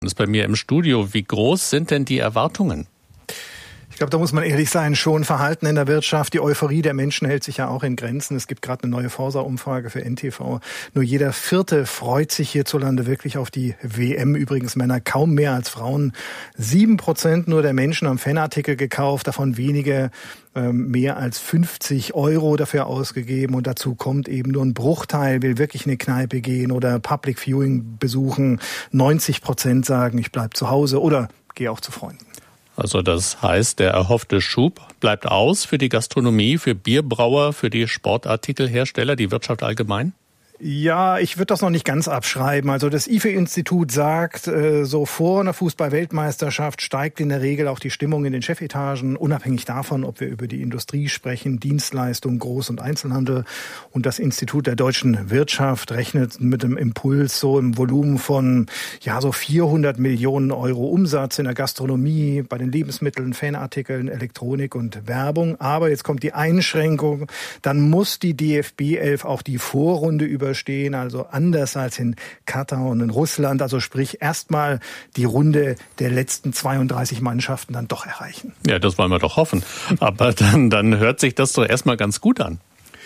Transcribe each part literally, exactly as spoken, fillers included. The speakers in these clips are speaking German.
ist bei mir im Studio. Wie groß sind denn die Erwartungen? Ich glaube, da muss man ehrlich sein, schon Verhalten in der Wirtschaft. Die Euphorie der Menschen hält sich ja auch in Grenzen. Es gibt gerade eine neue Forsa-Umfrage für N T V. Nur jeder Vierte freut sich hierzulande wirklich auf die W M. Übrigens Männer kaum mehr als Frauen. Sieben Prozent nur der Menschen haben Fanartikel gekauft, davon wenige ähm, mehr als fünfzig Euro dafür ausgegeben. Und dazu kommt eben nur ein Bruchteil, will wirklich in eine Kneipe gehen oder Public Viewing besuchen. neunzig Prozent sagen, ich bleib zu Hause oder gehe auch zu Freunden. Also das heißt, der erhoffte Schub bleibt aus für die Gastronomie, für Bierbrauer, für die Sportartikelhersteller, die Wirtschaft allgemein? Ja, ich würde das noch nicht ganz abschreiben. Also das I F E-Institut sagt, so vor einer Fußball-Weltmeisterschaft steigt in der Regel auch die Stimmung in den Chefetagen, unabhängig davon, ob wir über die Industrie sprechen, Dienstleistung, Groß- und Einzelhandel. Und das Institut der deutschen Wirtschaft rechnet mit einem Impuls so im Volumen von ja so vierhundert Millionen Euro Umsatz in der Gastronomie, bei den Lebensmitteln, Fanartikeln, Elektronik und Werbung. Aber jetzt kommt die Einschränkung, dann muss die D F B elf auch die Vorrunde über stehen, also anders als in Katar und in Russland, also sprich erstmal die Runde der letzten zweiunddreißig Mannschaften dann doch erreichen. Ja, das wollen wir doch hoffen. Aber dann, dann hört sich das doch erstmal ganz gut an.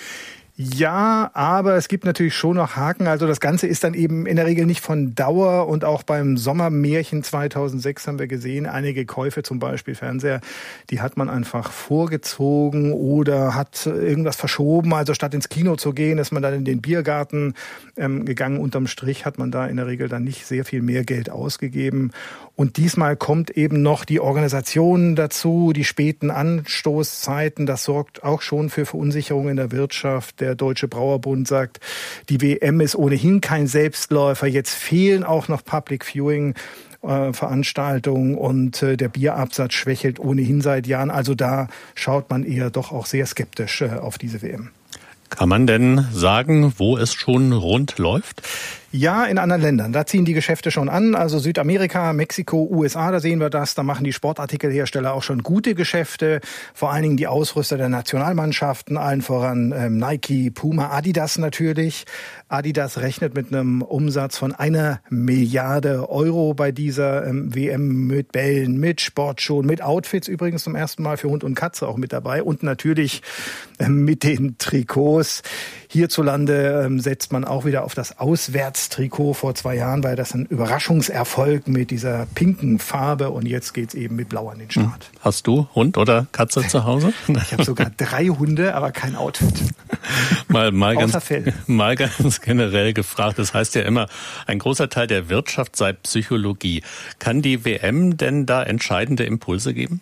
Ja, aber es gibt natürlich schon noch Haken. Also das Ganze ist dann eben in der Regel nicht von Dauer. Und auch beim Sommermärchen zweitausendsechs haben wir gesehen, einige Käufe, zum Beispiel Fernseher, die hat man einfach vorgezogen oder hat irgendwas verschoben. Also statt ins Kino zu gehen, ist man dann in den Biergarten ähm, gegangen. Unterm Strich hat man da in der Regel dann nicht sehr viel mehr Geld ausgegeben. Und diesmal kommt eben noch die Organisation dazu, die späten Anstoßzeiten. Das sorgt auch schon für Verunsicherung in der Wirtschaft. Der Deutsche Brauerbund sagt, die W M ist ohnehin kein Selbstläufer. Jetzt fehlen auch noch Public Viewing Veranstaltungen und der Bierabsatz schwächelt ohnehin seit Jahren. Also da schaut man eher doch auch sehr skeptisch auf diese W M. Kann man denn sagen, wo es schon rund läuft? Ja, in anderen Ländern. Da ziehen die Geschäfte schon an. Also Südamerika, Mexiko, U S A, da sehen wir das. Da machen die Sportartikelhersteller auch schon gute Geschäfte. Vor allen Dingen die Ausrüster der Nationalmannschaften, allen voran ähm, Nike, Puma, Adidas natürlich. Adidas rechnet mit einem Umsatz von einer Milliarde Euro bei dieser ähm, W M mit Bällen, mit Sportschuhen, mit Outfits übrigens zum ersten Mal für Hund und Katze auch mit dabei und natürlich ähm, mit den Trikots. Hierzulande ähm, setzt man auch wieder auf das Auswärtstrikot. Vor zwei Jahren war das ein Überraschungserfolg mit dieser pinken Farbe und jetzt geht's eben mit Blau an den Start. Hast du Hund oder Katze zu Hause? Ich habe sogar drei Hunde, aber kein Outfit. Mal, mal, ganz, mal ganz generell gefragt, das heißt ja immer, ein großer Teil der Wirtschaft sei Psychologie. Kann die W M denn da entscheidende Impulse geben?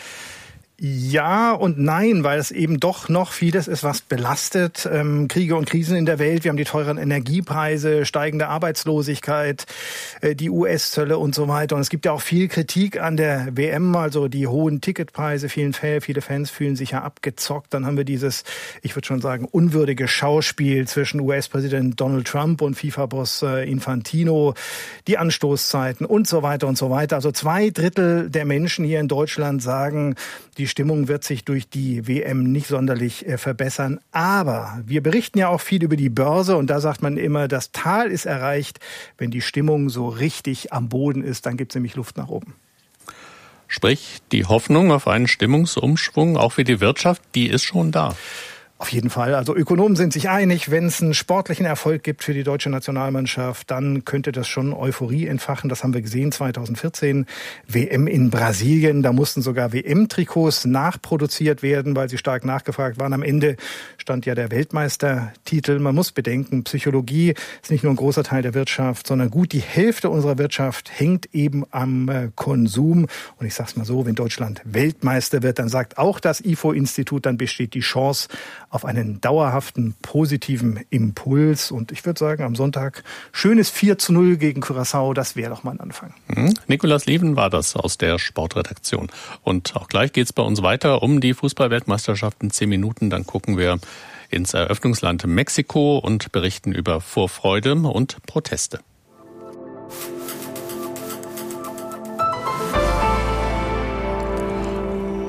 Ja und nein, weil es eben doch noch vieles ist, was belastet. Ähm, Kriege und Krisen in der Welt, wir haben die teuren Energiepreise, steigende Arbeitslosigkeit, äh, die U S-Zölle und so weiter. Und es gibt ja auch viel Kritik an der W M, also die hohen Ticketpreise. Vielen, viele Fans fühlen sich ja abgezockt. Dann haben wir dieses, ich würde schon sagen, unwürdige Schauspiel zwischen U S-Präsident Donald Trump und FIFA-Boss äh, Infantino, die Anstoßzeiten und so weiter und so weiter. Also zwei Drittel der Menschen hier in Deutschland sagen, die Stimmung wird sich durch die W M nicht sonderlich äh, verbessern. Aber wir berichten ja auch viel über die Börse und da sagt man immer, das Tal ist erreicht. Wenn die Stimmung so richtig am Boden ist, dann gibt es nämlich Luft nach oben. Sprich, die Hoffnung auf einen Stimmungsumschwung, auch für die Wirtschaft, die ist schon da. Auf jeden Fall. Also Ökonomen sind sich einig, wenn es einen sportlichen Erfolg gibt für die deutsche Nationalmannschaft, dann könnte das schon Euphorie entfachen. Das haben wir gesehen zweitausendvierzehn, W M in Brasilien. Da mussten sogar W M-Trikots nachproduziert werden, weil sie stark nachgefragt waren. Am Ende stand ja der Weltmeistertitel. Man muss bedenken, Psychologie ist nicht nur ein großer Teil der Wirtschaft, sondern gut die Hälfte unserer Wirtschaft hängt eben am äh, Konsum. Und ich sag's mal so, wenn Deutschland Weltmeister wird, dann sagt auch das I F O-Institut, dann besteht die Chance auf einen dauerhaften positiven Impuls. Und ich würde sagen, am Sonntag schönes vier zu null gegen Curaçao, das wäre doch mal ein Anfang. Mhm. Nikolaus Lieven war das aus der Sportredaktion. Und auch gleich geht's bei uns weiter um die Fußball-Weltmeisterschaft in zehn Minuten. Dann gucken wir ins Eröffnungsland Mexiko und berichten über Vorfreude und Proteste.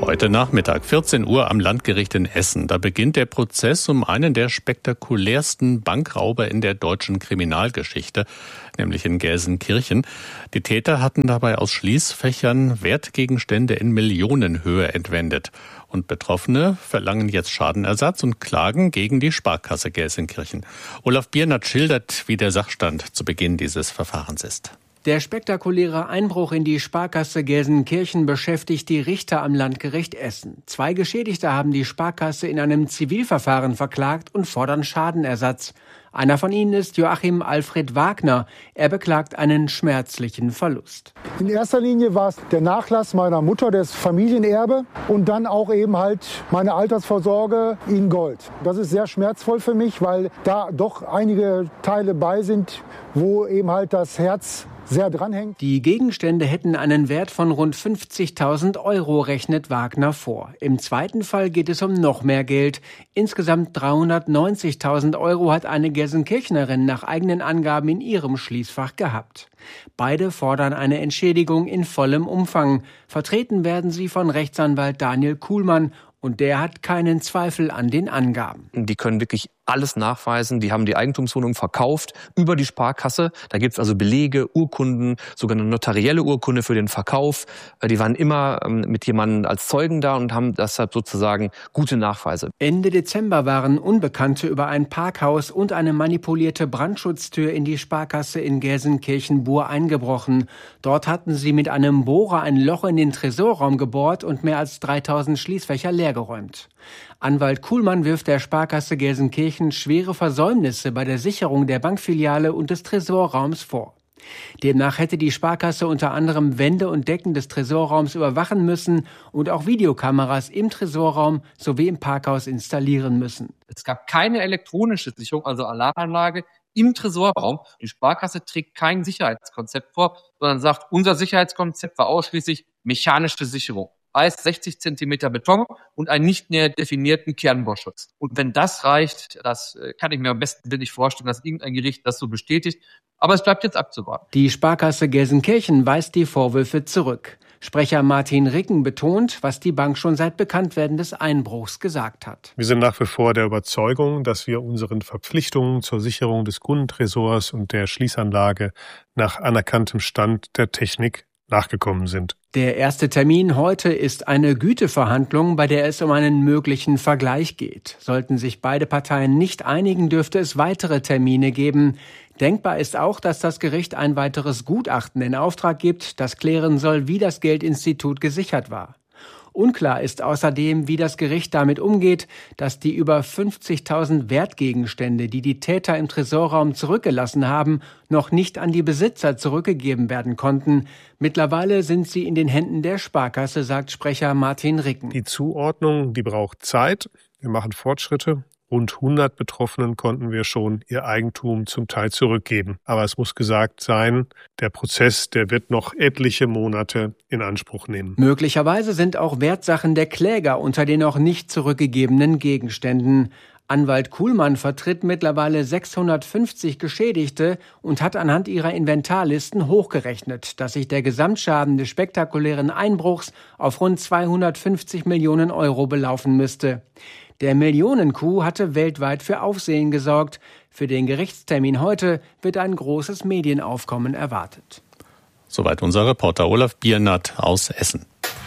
Heute Nachmittag, vierzehn Uhr am Landgericht in Essen. Da beginnt der Prozess um einen der spektakulärsten Bankraube in der deutschen Kriminalgeschichte, nämlich in Gelsenkirchen. Die Täter hatten dabei aus Schließfächern Wertgegenstände in Millionenhöhe entwendet. Und Betroffene verlangen jetzt Schadenersatz und klagen gegen die Sparkasse Gelsenkirchen. Olaf Biernat schildert, wie der Sachstand zu Beginn dieses Verfahrens ist. Der spektakuläre Einbruch in die Sparkasse Gelsenkirchen beschäftigt die Richter am Landgericht Essen. Zwei Geschädigte haben die Sparkasse in einem Zivilverfahren verklagt und fordern Schadenersatz. Einer von ihnen ist Joachim Alfred Wagner. Er beklagt einen schmerzlichen Verlust. In erster Linie war es der Nachlass meiner Mutter, das Familienerbe und dann auch eben halt meine Altersvorsorge in Gold. Das ist sehr schmerzvoll für mich, weil da doch einige Teile bei sind, wo eben halt das Herz sehr dranhängt. Die Gegenstände hätten einen Wert von rund fünfzigtausend Euro, rechnet Wagner vor. Im zweiten Fall geht es um noch mehr Geld. Insgesamt dreihundertneunzigtausend Euro hat eine Gelsenkirchenerin nach eigenen Angaben in ihrem Schließfach gehabt. Beide fordern eine Entschädigung in vollem Umfang. Vertreten werden sie von Rechtsanwalt Daniel Kuhlmann. Und der hat keinen Zweifel an den Angaben. Die können wirklich alles nachweisen. Die haben die Eigentumswohnung verkauft über die Sparkasse. Da gibt es also Belege, Urkunden, sogar eine notarielle Urkunde für den Verkauf. Die waren immer mit jemandem als Zeugen da und haben deshalb sozusagen gute Nachweise. Ende Dezember waren Unbekannte über ein Parkhaus und eine manipulierte Brandschutztür in die Sparkasse in Gelsenkirchen-Bur eingebrochen. Dort hatten sie mit einem Bohrer ein Loch in den Tresorraum gebohrt und mehr als dreitausend Schließfächer leergeräumt. Anwalt Kuhlmann wirft der Sparkasse Gelsenkirchen schwere Versäumnisse bei der Sicherung der Bankfiliale und des Tresorraums vor. Demnach hätte die Sparkasse unter anderem Wände und Decken des Tresorraums überwachen müssen und auch Videokameras im Tresorraum sowie im Parkhaus installieren müssen. Es gab keine elektronische Sicherung, also Alarmanlage im Tresorraum. Die Sparkasse trägt kein Sicherheitskonzept vor, sondern sagt, unser Sicherheitskonzept war ausschließlich mechanische Sicherung. Heißt sechzig Zentimeter Beton und einen nicht näher definierten Kernbohrschutz. Und wenn das reicht, das kann ich mir am besten nicht vorstellen, dass irgendein Gericht das so bestätigt. Aber es bleibt jetzt abzuwarten. Die Sparkasse Gelsenkirchen weist die Vorwürfe zurück. Sprecher Martin Ricken betont, was die Bank schon seit Bekanntwerden des Einbruchs gesagt hat. Wir sind nach wie vor der Überzeugung, dass wir unseren Verpflichtungen zur Sicherung des Kundentresors und der Schließanlage nach anerkanntem Stand der Technik nachgekommen sind. Der erste Termin heute ist eine Güteverhandlung, bei der es um einen möglichen Vergleich geht. Sollten sich beide Parteien nicht einigen, dürfte es weitere Termine geben. Denkbar ist auch, dass das Gericht ein weiteres Gutachten in Auftrag gibt, das klären soll, wie das Geldinstitut gesichert war. Unklar ist außerdem, wie das Gericht damit umgeht, dass die über fünfzigtausend Wertgegenstände, die die Täter im Tresorraum zurückgelassen haben, noch nicht an die Besitzer zurückgegeben werden konnten. Mittlerweile sind sie in den Händen der Sparkasse, sagt Sprecher Martin Ricken. Die Zuordnung, die braucht Zeit. Wir machen Fortschritte. Rund hundert Betroffenen konnten wir schon ihr Eigentum zum Teil zurückgeben. Aber es muss gesagt sein, der Prozess, der wird noch etliche Monate in Anspruch nehmen. Möglicherweise sind auch Wertsachen der Kläger unter den noch nicht zurückgegebenen Gegenständen. Anwalt Kuhlmann vertritt mittlerweile sechshundertfünfzig Geschädigte und hat anhand ihrer Inventarlisten hochgerechnet, dass sich der Gesamtschaden des spektakulären Einbruchs auf rund zweihundertfünfzig Millionen Euro belaufen müsste. Der Millionen-Coup hatte weltweit für Aufsehen gesorgt. Für den Gerichtstermin heute wird ein großes Medienaufkommen erwartet. Soweit unser Reporter Olaf Biernat aus Essen.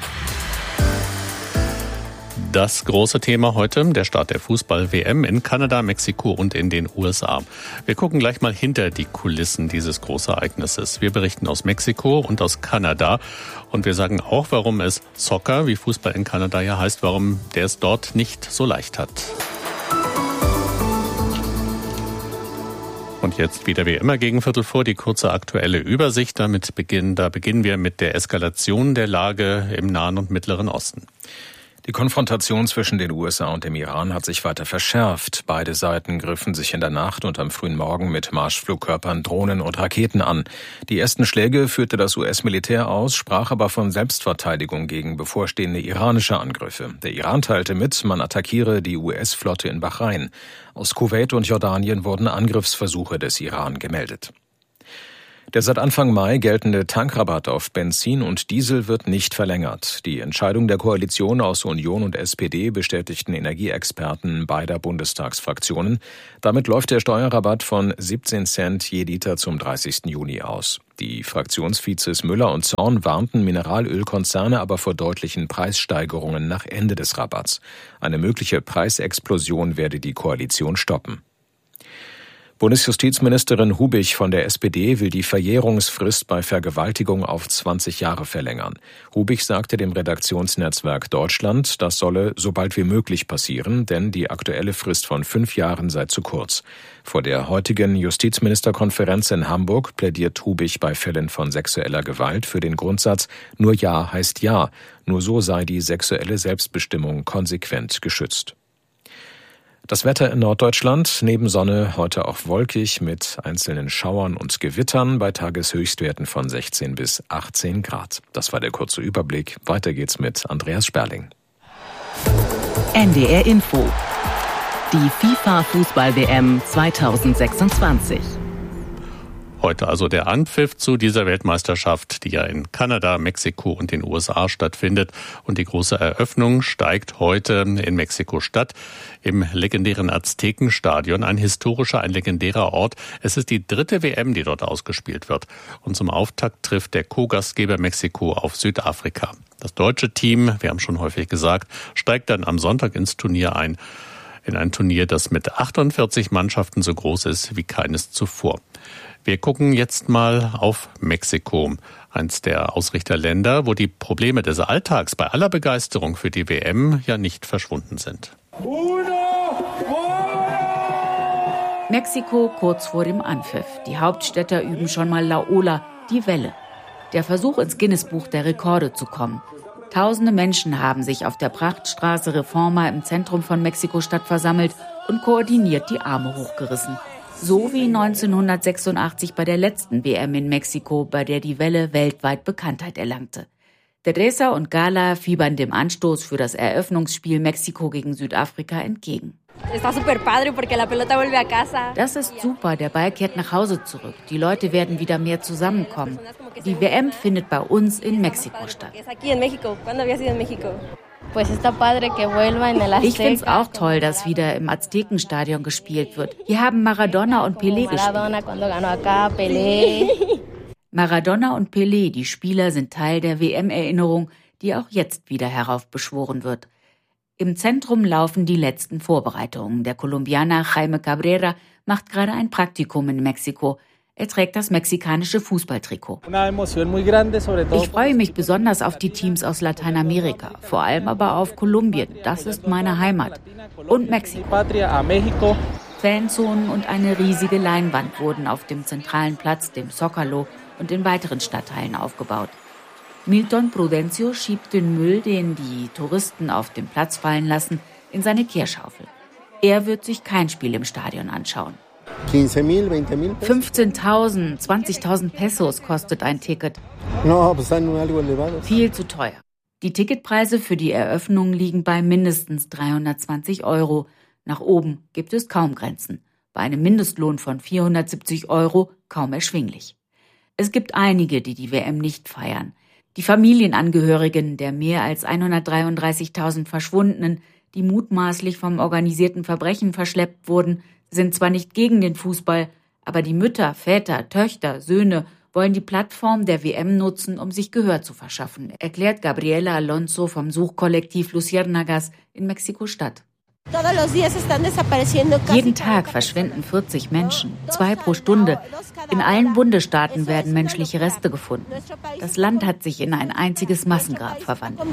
Das große Thema heute, der Start der Fußball-W M in Kanada, Mexiko und in den U S A. Wir gucken gleich mal hinter die Kulissen dieses Großereignisses. Wir berichten aus Mexiko und aus Kanada und wir sagen auch, warum es Soccer, wie Fußball in Kanada ja heißt, warum der es dort nicht so leicht hat. Und jetzt wieder wie immer gegen Viertel vor die kurze aktuelle Übersicht. Damit beginnen, da beginnen wir mit der Eskalation der Lage im Nahen und Mittleren Osten. Die Konfrontation zwischen den U S A und dem Iran hat sich weiter verschärft. Beide Seiten griffen sich in der Nacht und am frühen Morgen mit Marschflugkörpern, Drohnen und Raketen an. Die ersten Schläge führte das U S-Militär aus, sprach aber von Selbstverteidigung gegen bevorstehende iranische Angriffe. Der Iran teilte mit, man attackiere die U S-Flotte in Bahrain. Aus Kuwait und Jordanien wurden Angriffsversuche des Iran gemeldet. Der seit Anfang Mai geltende Tankrabatt auf Benzin und Diesel wird nicht verlängert. Die Entscheidung der Koalition aus Union und S P D bestätigten Energieexperten beider Bundestagsfraktionen. Damit läuft der Steuerrabatt von siebzehn Cent je Liter zum dreißigsten Juni aus. Die Fraktionsvizes Müller und Zorn warnten Mineralölkonzerne aber vor deutlichen Preissteigerungen nach Ende des Rabatts. Eine mögliche Preisexplosion werde die Koalition stoppen. Bundesjustizministerin Hubich von der S P D will die Verjährungsfrist bei Vergewaltigung auf zwanzig Jahre verlängern. Hubich sagte dem Redaktionsnetzwerk Deutschland, das solle so bald wie möglich passieren, denn die aktuelle Frist von fünf Jahren sei zu kurz. Vor der heutigen Justizministerkonferenz in Hamburg plädiert Hubich bei Fällen von sexueller Gewalt für den Grundsatz, nur Ja heißt Ja. Nur so sei die sexuelle Selbstbestimmung konsequent geschützt. Das Wetter in Norddeutschland, neben Sonne heute auch wolkig mit einzelnen Schauern und Gewittern bei Tageshöchstwerten von sechzehn bis achtzehn Grad. Das war der kurze Überblick. Weiter geht's mit Andreas Sperling. N D R Info. Die FIFA-Fußball-W M zweitausendsechsundzwanzig. Heute also der Anpfiff zu dieser Weltmeisterschaft, die ja in Kanada, Mexiko und den U S A stattfindet. Und die große Eröffnung steigt heute in Mexiko-Stadt im legendären Aztekenstadion. Ein historischer, ein legendärer Ort. Es ist die dritte W M, die dort ausgespielt wird. Und zum Auftakt trifft der Co-Gastgeber Mexiko auf Südafrika. Das deutsche Team, wir haben schon häufig gesagt, steigt dann am Sonntag ins Turnier ein. In ein Turnier, das mit achtundvierzig Mannschaften so groß ist wie keines zuvor. Wir gucken jetzt mal auf Mexiko, eins der Ausrichterländer, wo die Probleme des Alltags bei aller Begeisterung für die W M ja nicht verschwunden sind. Mexiko kurz vor dem Anpfiff. Die Hauptstädter üben schon mal La Ola, die Welle. Der Versuch, ins Guinness-Buch der Rekorde zu kommen. Tausende Menschen haben sich auf der Prachtstraße Reforma im Zentrum von Mexiko-Stadt versammelt und koordiniert die Arme hochgerissen. So wie neunzehnhundertsechsundachtzig bei der letzten W M in Mexiko, bei der die Welle weltweit Bekanntheit erlangte. Teresa und Gala fiebern dem Anstoß für das Eröffnungsspiel Mexiko gegen Südafrika entgegen. Das ist super, der Ball kehrt nach Hause zurück. Die Leute werden wieder mehr zusammenkommen. Die W M findet bei uns in Mexiko statt. Ich finde es auch toll, dass wieder im Aztekenstadion gespielt wird. Hier haben Maradona und Pelé gespielt. Maradona und Pelé, die Spieler, sind Teil der W M-Erinnerung, die auch jetzt wieder heraufbeschworen wird. Im Zentrum laufen die letzten Vorbereitungen. Der Kolumbianer Jaime Cabrera macht gerade ein Praktikum in Mexiko. Er trägt das mexikanische Fußballtrikot. Ich freue mich besonders auf die Teams aus Lateinamerika, vor allem aber auf Kolumbien. Das ist meine Heimat. Und Mexiko. Fanzonen und eine riesige Leinwand wurden auf dem zentralen Platz, dem Zócalo, und in weiteren Stadtteilen aufgebaut. Milton Prudencio schiebt den Müll, den die Touristen auf dem Platz fallen lassen, in seine Kehrschaufel. Er wird sich kein Spiel im Stadion anschauen. fünfzehntausend, zwanzigtausend Pesos kostet ein Ticket. Viel zu teuer. Die Ticketpreise für die Eröffnung liegen bei mindestens dreihundertzwanzig Euro. Nach oben gibt es kaum Grenzen. Bei einem Mindestlohn von vierhundertsiebzig Euro kaum erschwinglich. Es gibt einige, die die W M nicht feiern. Die Familienangehörigen der mehr als hundertdreiunddreißigtausend Verschwundenen, die mutmaßlich vom organisierten Verbrechen verschleppt wurden, sind zwar nicht gegen den Fußball, aber die Mütter, Väter, Töchter, Söhne wollen die Plattform der W M nutzen, um sich Gehör zu verschaffen, erklärt Gabriela Alonso vom Suchkollektiv Luciérnagas in Mexiko-Stadt. Jeden Tag verschwinden vierzig Menschen, zwei pro Stunde. In allen Bundesstaaten werden menschliche Reste gefunden. Das Land hat sich in ein einziges Massengrab verwandelt.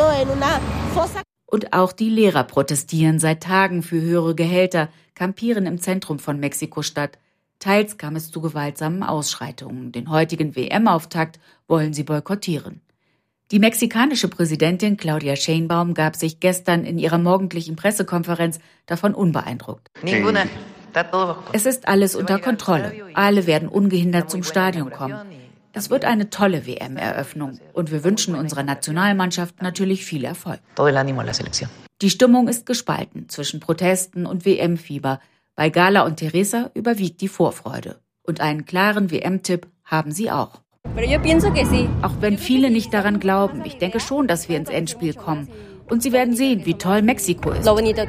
Und auch die Lehrer protestieren seit Tagen für höhere Gehälter, kampieren im Zentrum von Mexiko-Stadt. Teils kam es zu gewaltsamen Ausschreitungen. Den heutigen W M-Auftakt wollen sie boykottieren. Die mexikanische Präsidentin Claudia Sheinbaum gab sich gestern in ihrer morgendlichen Pressekonferenz davon unbeeindruckt. Es ist alles unter Kontrolle. Alle werden ungehindert zum Stadion kommen. Es wird eine tolle W M-Eröffnung und wir wünschen unserer Nationalmannschaft natürlich viel Erfolg. Die Stimmung ist gespalten zwischen Protesten und W M-Fieber. Bei Gala und Teresa überwiegt die Vorfreude. Und einen klaren W M-Tipp haben sie auch. Auch wenn viele nicht daran glauben, ich denke schon, dass wir ins Endspiel kommen. Und sie werden sehen, wie toll Mexiko ist.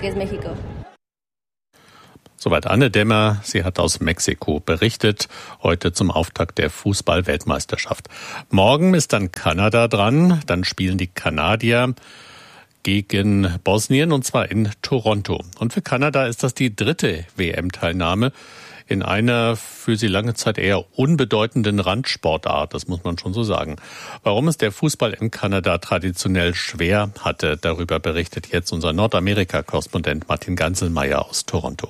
Soweit Anne Dämmer. Sie hat aus Mexiko berichtet, heute zum Auftakt der Fußball-Weltmeisterschaft. Morgen ist dann Kanada dran. Dann spielen die Kanadier gegen Bosnien, und zwar in Toronto. Und für Kanada ist das die dritte W M-Teilnahme in einer für sie lange Zeit eher unbedeutenden Randsportart, das muss man schon so sagen. Warum es der Fußball in Kanada traditionell schwer hatte, darüber berichtet jetzt unser Nordamerika-Korrespondent Martin Ganselmeier aus Toronto.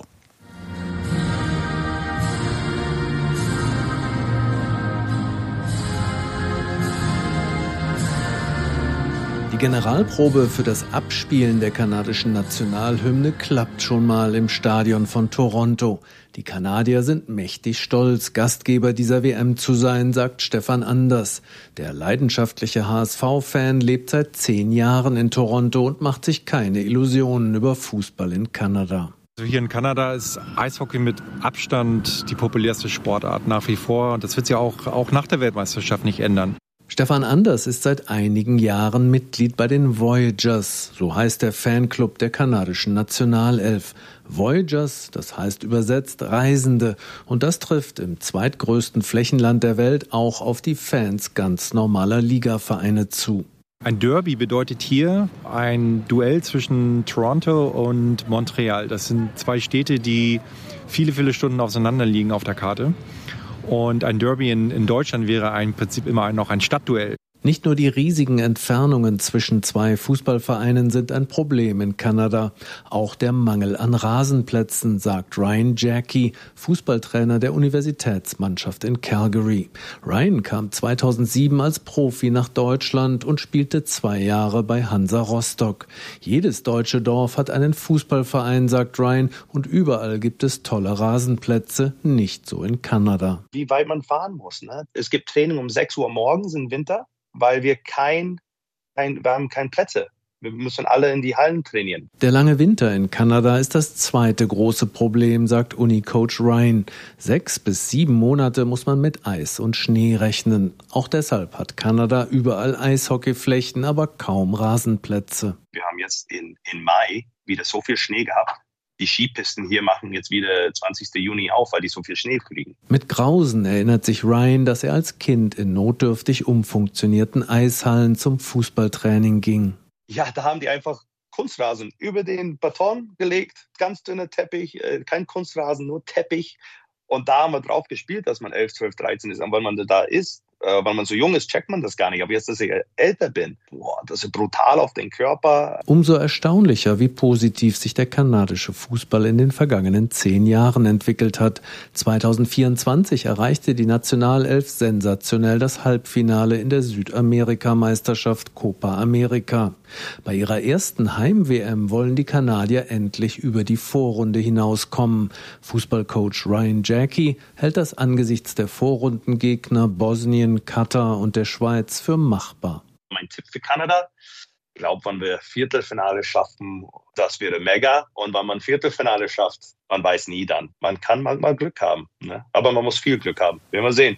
Die Generalprobe für das Abspielen der kanadischen Nationalhymne klappt schon mal im Stadion von Toronto. Die Kanadier sind mächtig stolz, Gastgeber dieser W M zu sein, sagt Stefan Anders. Der leidenschaftliche H S V-Fan lebt seit zehn Jahren in Toronto und macht sich keine Illusionen über Fußball in Kanada. Also hier in Kanada ist Eishockey mit Abstand die populärste Sportart nach wie vor. Und das wird sich auch, auch nach der Weltmeisterschaft nicht ändern. Stefan Anders ist seit einigen Jahren Mitglied bei den Voyagers, so heißt der Fanclub der kanadischen Nationalelf. Voyagers, das heißt übersetzt Reisende, und das trifft im zweitgrößten Flächenland der Welt auch auf die Fans ganz normaler Ligavereine zu. Ein Derby bedeutet hier ein Duell zwischen Toronto und Montreal. Das sind zwei Städte, die viele, viele Stunden auseinander liegen auf der Karte. Und ein Derby in, in Deutschland wäre im Prinzip immer noch ein Stadtduell. Nicht nur die riesigen Entfernungen zwischen zwei Fußballvereinen sind ein Problem in Kanada. Auch der Mangel an Rasenplätzen, sagt Ryan Jackie, Fußballtrainer der Universitätsmannschaft in Calgary. Ryan kam zweitausendsieben als Profi nach Deutschland und spielte zwei Jahre bei Hansa Rostock. Jedes deutsche Dorf hat einen Fußballverein, sagt Ryan, und überall gibt es tolle Rasenplätze, nicht so in Kanada. Wie weit man fahren muss, ne? Es gibt Training um sechs Uhr morgens im Winter, weil wir kein, kein, wir haben keine Plätze. Wir müssen alle in die Hallen trainieren. Der lange Winter in Kanada ist das zweite große Problem, sagt Uni-Coach Ryan. Sechs bis sieben Monate muss man mit Eis und Schnee rechnen. Auch deshalb hat Kanada überall Eishockeyflächen, aber kaum Rasenplätze. Wir haben jetzt in, in Mai wieder so viel Schnee gehabt. Die Skipisten hier machen jetzt wieder zwanzigsten Juni auf, weil die so viel Schnee kriegen. Mit Grausen erinnert sich Ryan, dass er als Kind in notdürftig umfunktionierten Eishallen zum Fußballtraining ging. Ja, da haben die einfach Kunstrasen über den Beton gelegt, ganz dünner Teppich, kein Kunstrasen, nur Teppich. Und da haben wir drauf gespielt, dass man elf, zwölf, dreizehn ist. Und wenn man da ist, äh, wenn man so jung ist, checkt man das gar nicht. Aber jetzt, dass ich älter bin, boah, das ist brutal auf den Körper. Umso erstaunlicher, wie positiv sich der kanadische Fußball in den vergangenen zehn Jahren entwickelt hat. zweitausendvierundzwanzig erreichte die Nationalelf sensationell das Halbfinale in der Südamerika-Meisterschaft Copa America. Bei ihrer ersten Heim-W M wollen die Kanadier endlich über die Vorrunde hinauskommen. Fußballcoach Ryan Jackie hält das angesichts der Vorrundengegner Bosnien, Katar und der Schweiz für machbar. Mein Tipp für Kanada, ich glaube, wenn wir Viertelfinale schaffen, das wäre mega. Und wenn man Viertelfinale schafft, man weiß nie dann. Man kann manchmal Glück haben, ne? Aber man muss viel Glück haben. Werden wir sehen.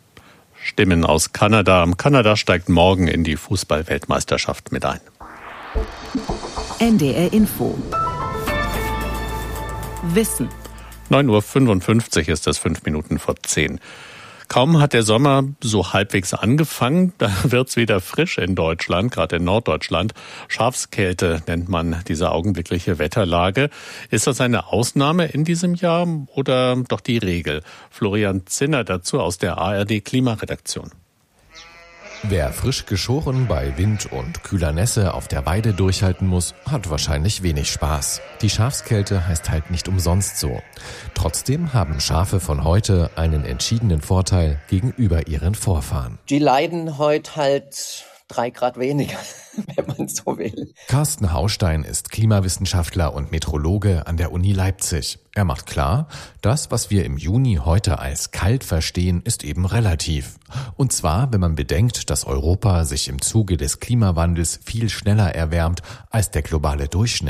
Stimmen aus Kanada. Kanada steigt morgen in die Fußball-Weltmeisterschaft mit ein. N D R Info. Wissen. neun Uhr fünfundfünfzig ist es, fünf Minuten vor zehn. Kaum hat der Sommer so halbwegs angefangen, da wird's wieder frisch in Deutschland, gerade in Norddeutschland. Schafskälte nennt man diese augenblickliche Wetterlage. Ist das eine Ausnahme in diesem Jahr oder doch die Regel? Florian Zinner dazu aus der A R D Klimaredaktion. Wer frisch geschoren bei Wind und kühler Nässe auf der Weide durchhalten muss, hat wahrscheinlich wenig Spaß. Die Schafskälte heißt halt nicht umsonst so. Trotzdem haben Schafe von heute einen entschiedenen Vorteil gegenüber ihren Vorfahren. Die leiden heute halt drei Grad weniger, wenn man so will. Carsten Haustein ist Klimawissenschaftler und Meteorologe an der Uni Leipzig. Er macht klar, das, was wir im Juni heute als kalt verstehen, ist eben relativ. Und zwar, wenn man bedenkt, dass Europa sich im Zuge des Klimawandels viel schneller erwärmt als der globale Durchschnitt.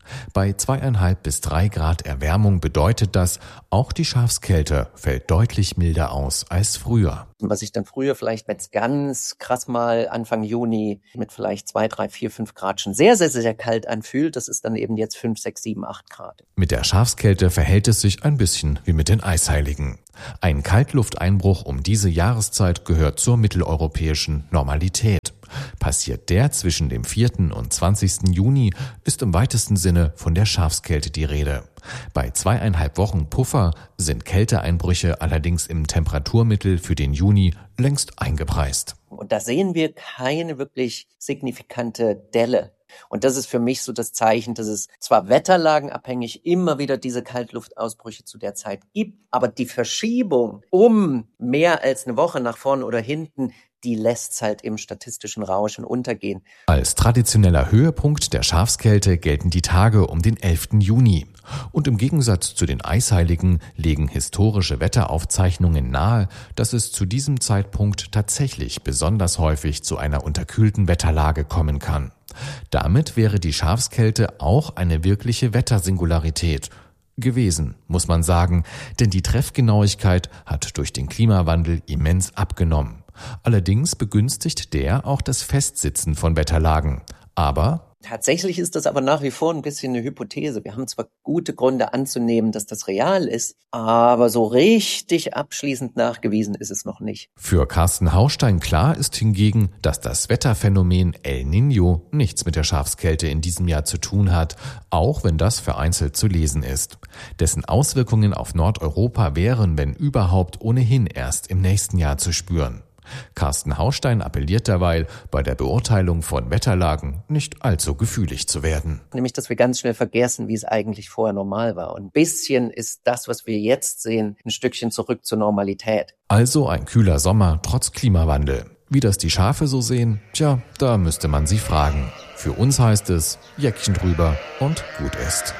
Bei zweieinhalb bis drei Grad Erwärmung bedeutet das, auch die Schafskälte fällt deutlich milder aus als früher. Was ich dann früher vielleicht, wenn es ganz krass mal Anfang Juni mit vielleicht zwei, drei, vier, fünf Grad schon sehr, sehr, sehr kalt anfühlt, das ist dann eben jetzt fünf, sechs, sieben, acht Grad. Mit der Schafskälte verhält es sich ein bisschen wie mit den Eisheiligen. Ein Kaltlufteinbruch um diese Jahreszeit gehört zur mitteleuropäischen Normalität. Passiert der zwischen dem vierten und zwanzigsten Juni, ist im weitesten Sinne von der Schafskälte die Rede. Bei zweieinhalb Wochen Puffer sind Kälteeinbrüche allerdings im Temperaturmittel für den Juni längst eingepreist. Und da sehen wir keine wirklich signifikante Delle. Und das ist für mich so das Zeichen, dass es zwar wetterlagenabhängig immer wieder diese Kaltluftausbrüche zu der Zeit gibt, aber die Verschiebung um mehr als eine Woche nach vorne oder hinten, die lässt halt im statistischen Rauschen untergehen. Als traditioneller Höhepunkt der Schafskälte gelten die Tage um den elften Juni. Und im Gegensatz zu den Eisheiligen legen historische Wetteraufzeichnungen nahe, dass es zu diesem Zeitpunkt tatsächlich besonders häufig zu einer unterkühlten Wetterlage kommen kann. Damit wäre die Schafskälte auch eine wirkliche Wettersingularität gewesen, muss man sagen, denn die Treffgenauigkeit hat durch den Klimawandel immens abgenommen. Allerdings begünstigt der auch das Festsitzen von Wetterlagen. Aber tatsächlich ist das aber nach wie vor ein bisschen eine Hypothese. Wir haben zwar gute Gründe anzunehmen, dass das real ist, aber so richtig abschließend nachgewiesen ist es noch nicht. Für Carsten Haustein klar ist hingegen, dass das Wetterphänomen El Niño nichts mit der Schafskälte in diesem Jahr zu tun hat, auch wenn das vereinzelt zu lesen ist. Dessen Auswirkungen auf Nordeuropa wären, wenn überhaupt, ohnehin erst im nächsten Jahr zu spüren. Carsten Haustein appelliert derweil, bei der Beurteilung von Wetterlagen nicht allzu gefühlig zu werden. Nämlich, dass wir ganz schnell vergessen, wie es eigentlich vorher normal war. Und ein bisschen ist das, was wir jetzt sehen, ein Stückchen zurück zur Normalität. Also ein kühler Sommer trotz Klimawandel. Wie das die Schafe so sehen? Tja, da müsste man sie fragen. Für uns heißt es, Jäckchen drüber und gut ist.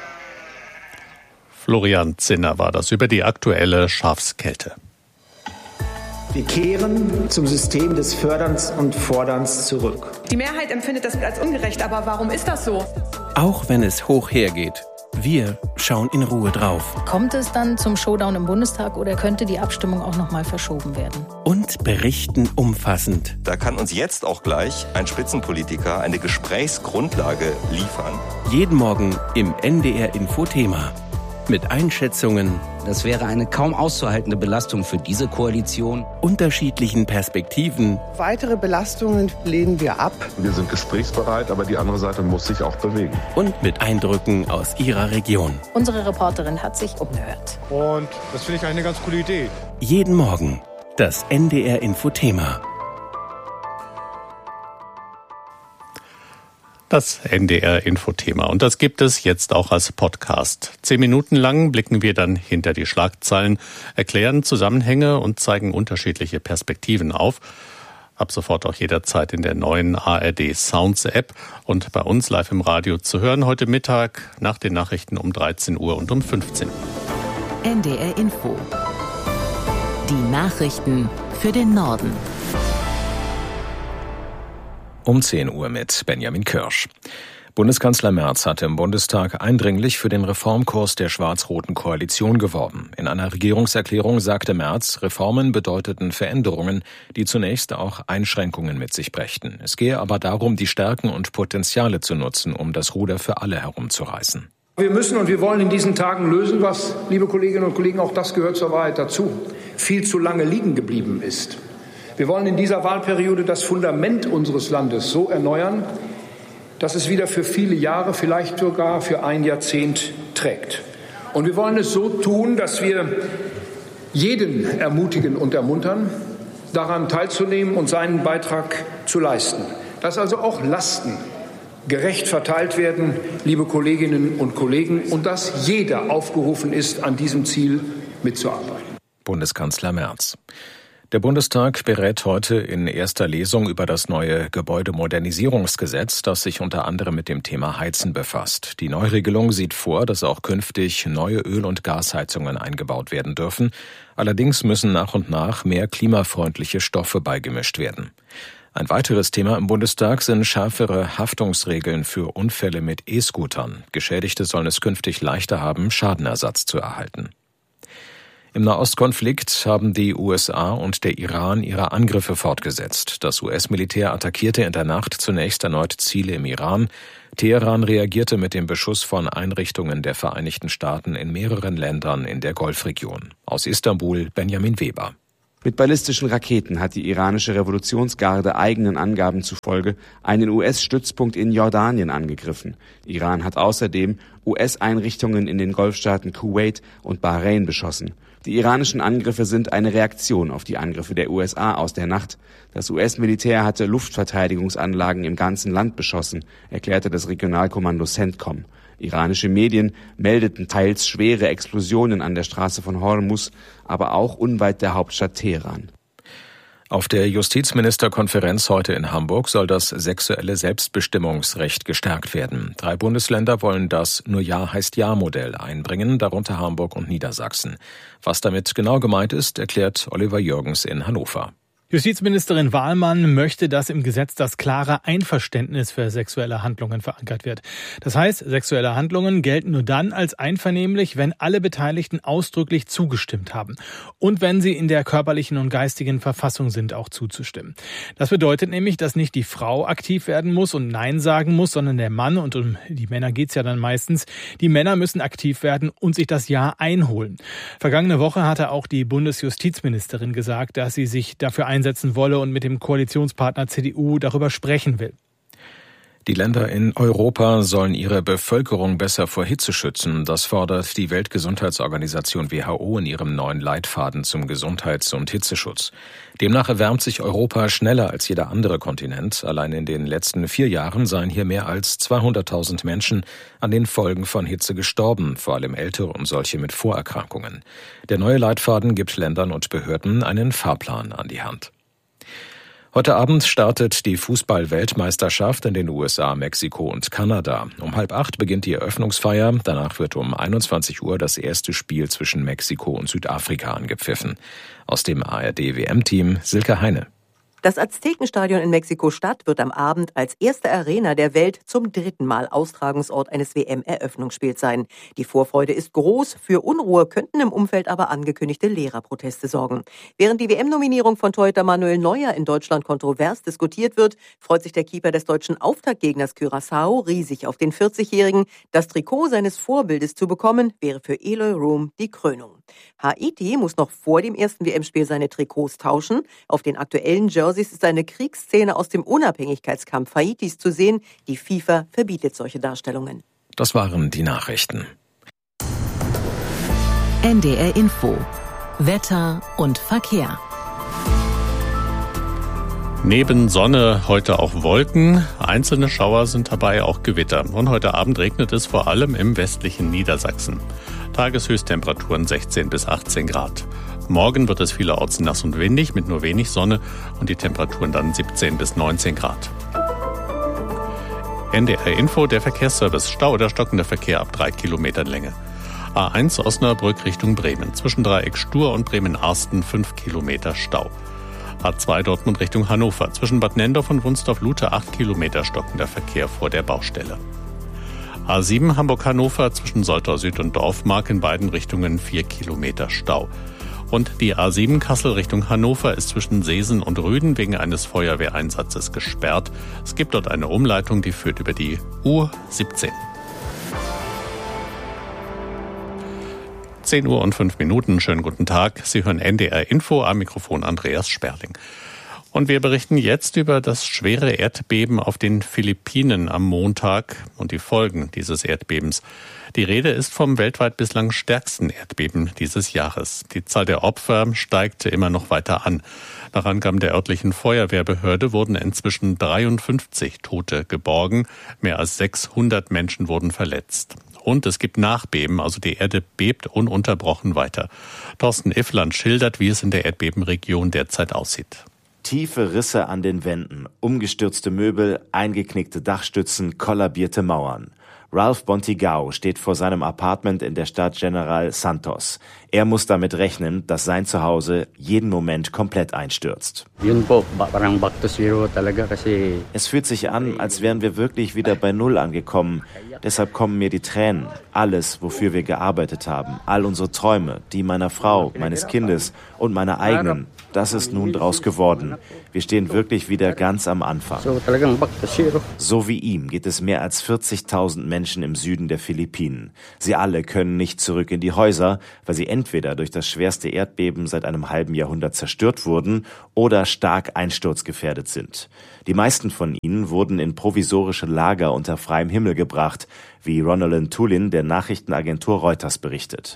Florian Zinner war das über die aktuelle Schafskälte. Wir kehren zum System des Förderns und Forderns zurück. Die Mehrheit empfindet das als ungerecht, aber warum ist das so? Auch wenn es hoch hergeht, wir schauen in Ruhe drauf. Kommt es dann zum Showdown im Bundestag oder könnte die Abstimmung auch noch mal verschoben werden? Und berichten umfassend. Da kann uns jetzt auch gleich ein Spitzenpolitiker eine Gesprächsgrundlage liefern. Jeden Morgen im N D R Info-Thema. Mit Einschätzungen. Das wäre eine kaum auszuhaltende Belastung für diese Koalition. Unterschiedlichen Perspektiven. Weitere Belastungen lehnen wir ab. Wir sind gesprächsbereit, aber die andere Seite muss sich auch bewegen. Und mit Eindrücken aus ihrer Region. Unsere Reporterin hat sich umgehört. Und das finde ich eine ganz coole Idee. Jeden Morgen das N D R Info-Thema. Das N D R-Infothema. Und das gibt es jetzt auch als Podcast. Zehn Minuten lang blicken wir dann hinter die Schlagzeilen, erklären Zusammenhänge und zeigen unterschiedliche Perspektiven auf. Ab sofort auch jederzeit in der neuen A R D Sounds App und bei uns live im Radio zu hören. Heute Mittag nach den Nachrichten um dreizehn Uhr und um fünfzehn Uhr. N D R Info. Die Nachrichten für den Norden. Um zehn Uhr mit Benjamin Kirsch. Bundeskanzler Merz hatte im Bundestag eindringlich für den Reformkurs der schwarz-roten Koalition geworben. In einer Regierungserklärung sagte Merz, Reformen bedeuteten Veränderungen, die zunächst auch Einschränkungen mit sich brächten. Es gehe aber darum, die Stärken und Potenziale zu nutzen, um das Ruder für alle herumzureißen. Wir müssen und wir wollen in diesen Tagen lösen, was, liebe Kolleginnen und Kollegen, auch das gehört zur Wahrheit dazu, viel zu lange liegen geblieben ist. Wir wollen in dieser Wahlperiode das Fundament unseres Landes so erneuern, dass es wieder für viele Jahre, vielleicht sogar für ein Jahrzehnt trägt. Und wir wollen es so tun, dass wir jeden ermutigen und ermuntern, daran teilzunehmen und seinen Beitrag zu leisten. Dass also auch Lasten gerecht verteilt werden, liebe Kolleginnen und Kollegen, und dass jeder aufgerufen ist, an diesem Ziel mitzuarbeiten. Bundeskanzler Merz. Der Bundestag berät heute in erster Lesung über das neue Gebäudemodernisierungsgesetz, das sich unter anderem mit dem Thema Heizen befasst. Die Neuregelung sieht vor, dass auch künftig neue Öl- und Gasheizungen eingebaut werden dürfen. Allerdings müssen nach und nach mehr klimafreundliche Stoffe beigemischt werden. Ein weiteres Thema im Bundestag sind schärfere Haftungsregeln für Unfälle mit E-Scootern. Geschädigte sollen es künftig leichter haben, Schadenersatz zu erhalten. Im Nahostkonflikt haben die U S A und der Iran ihre Angriffe fortgesetzt. Das U S-Militär attackierte in der Nacht zunächst erneut Ziele im Iran. Teheran reagierte mit dem Beschuss von Einrichtungen der Vereinigten Staaten in mehreren Ländern in der Golfregion. Aus Istanbul Benjamin Weber. Mit ballistischen Raketen hat die iranische Revolutionsgarde eigenen Angaben zufolge einen U S-Stützpunkt in Jordanien angegriffen. Iran hat außerdem U S-Einrichtungen in den Golfstaaten Kuwait und Bahrain beschossen. Die iranischen Angriffe sind eine Reaktion auf die Angriffe der U S A aus der Nacht. Das U S-Militär hatte Luftverteidigungsanlagen im ganzen Land beschossen, erklärte das Regionalkommando CENTCOM. Iranische Medien meldeten teils schwere Explosionen an der Straße von Hormuz, aber auch unweit der Hauptstadt Teheran. Auf der Justizministerkonferenz heute in Hamburg soll das sexuelle Selbstbestimmungsrecht gestärkt werden. Drei Bundesländer wollen das Nur-Ja-heißt-Ja-Modell einbringen, darunter Hamburg und Niedersachsen. Was damit genau gemeint ist, erklärt Oliver Jürgens in Hannover. Justizministerin Wahlmann möchte, dass im Gesetz das klare Einverständnis für sexuelle Handlungen verankert wird. Das heißt, sexuelle Handlungen gelten nur dann als einvernehmlich, wenn alle Beteiligten ausdrücklich zugestimmt haben und wenn sie in der körperlichen und geistigen Verfassung sind, auch zuzustimmen. Das bedeutet nämlich, dass nicht die Frau aktiv werden muss und Nein sagen muss, sondern der Mann, und um die Männer geht's ja dann meistens, die Männer müssen aktiv werden und sich das Ja einholen. Vergangene Woche hatte auch die Bundesjustizministerin gesagt, dass sie sich dafür einsetzt, einsetzen wolle und mit dem Koalitionspartner C D U darüber sprechen will. Die Länder in Europa sollen ihre Bevölkerung besser vor Hitze schützen. Das fordert die Weltgesundheitsorganisation W H O in ihrem neuen Leitfaden zum Gesundheits- und Hitzeschutz. Demnach erwärmt sich Europa schneller als jeder andere Kontinent. Allein in den letzten vier Jahren seien hier mehr als zweihunderttausend Menschen an den Folgen von Hitze gestorben, vor allem Ältere und solche mit Vorerkrankungen. Der neue Leitfaden gibt Ländern und Behörden einen Fahrplan an die Hand. Heute Abend startet die Fußball-Weltmeisterschaft in den U S A, Mexiko und Kanada. Um halb acht beginnt die Eröffnungsfeier. Danach wird um einundzwanzig Uhr das erste Spiel zwischen Mexiko und Südafrika angepfiffen. Aus dem A R D-W M-Team Silke Heine. Das Aztekenstadion in Mexiko-Stadt wird am Abend als erste Arena der Welt zum dritten Mal Austragungsort eines W M-Eröffnungsspiels sein. Die Vorfreude ist groß, für Unruhe könnten im Umfeld aber angekündigte Lehrerproteste sorgen. Während die W M-Nominierung von Torhüter Manuel Neuer in Deutschland kontrovers diskutiert wird, freut sich der Keeper des deutschen Auftaktgegners Curaçao riesig auf den vierzigjährigen. Das Trikot seines Vorbildes zu bekommen, wäre für Eloy Room die Krönung. Haiti muss noch vor dem ersten W M-Spiel seine Trikots tauschen. Auf den aktuellen Jerseys ist eine Kriegsszene aus dem Unabhängigkeitskampf Haitis zu sehen. Die FIFA verbietet solche Darstellungen. Das waren die Nachrichten. N D R Info. Wetter und Verkehr. Neben Sonne heute auch Wolken. Einzelne Schauer sind dabei, auch Gewitter. Und heute Abend regnet es vor allem im westlichen Niedersachsen. Tageshöchsttemperaturen sechzehn bis achtzehn Grad. Morgen wird es vielerorts nass und windig mit nur wenig Sonne und die Temperaturen dann siebzehn bis neunzehn Grad. N D R Info, der Verkehrsservice. Stau oder stockender Verkehr ab drei Kilometern Länge. A eins Osnabrück Richtung Bremen. Zwischen Dreieck Stur und Bremen-Arsten fünf Kilometer Stau. A zwei Dortmund Richtung Hannover. Zwischen Bad Nendorf und Wunsdorf-Lute acht Kilometer stockender Verkehr vor der Baustelle. A sieben Hamburg-Hannover zwischen Soltau Süd und Dorfmark in beiden Richtungen vier Kilometer Stau. Und die A sieben Kassel Richtung Hannover ist zwischen Seesen und Rüden wegen eines Feuerwehreinsatzes gesperrt. Es gibt dort eine Umleitung, die führt über die U siebzehn. zehn Uhr und fünf Minuten. Schönen guten Tag. Sie hören N D R Info, am Mikrofon Andreas Sperling. Und wir berichten jetzt über das schwere Erdbeben auf den Philippinen am Montag und die Folgen dieses Erdbebens. Die Rede ist vom weltweit bislang stärksten Erdbeben dieses Jahres. Die Zahl der Opfer steigt immer noch weiter an. Nach Angaben der örtlichen Feuerwehrbehörde wurden inzwischen dreiundfünfzig Tote geborgen. Mehr als sechshundert Menschen wurden verletzt. Und es gibt Nachbeben, also die Erde bebt ununterbrochen weiter. Thorsten Iffland schildert, wie es in der Erdbebenregion derzeit aussieht. Tiefe Risse an den Wänden, umgestürzte Möbel, eingeknickte Dachstützen, kollabierte Mauern. Ralph Bontigao steht vor seinem Apartment in der Stadt General Santos. Er muss damit rechnen, dass sein Zuhause jeden Moment komplett einstürzt. Es fühlt sich an, als wären wir wirklich wieder bei Null angekommen. Deshalb kommen mir die Tränen. Alles, wofür wir gearbeitet haben, all unsere Träume, die meiner Frau, meines Kindes und meiner eigenen, das ist nun draus geworden. Wir stehen wirklich wieder ganz am Anfang. So wie ihm geht es mehr als vierzigtausend Menschen im Süden der Philippinen. Sie alle können nicht zurück in die Häuser, weil sie entweder durch das schwerste Erdbeben seit einem halben Jahrhundert zerstört wurden oder stark einsturzgefährdet sind. Die meisten von ihnen wurden in provisorische Lager unter freiem Himmel gebracht, wie Ronalyn Tulin der Nachrichtenagentur Reuters berichtet.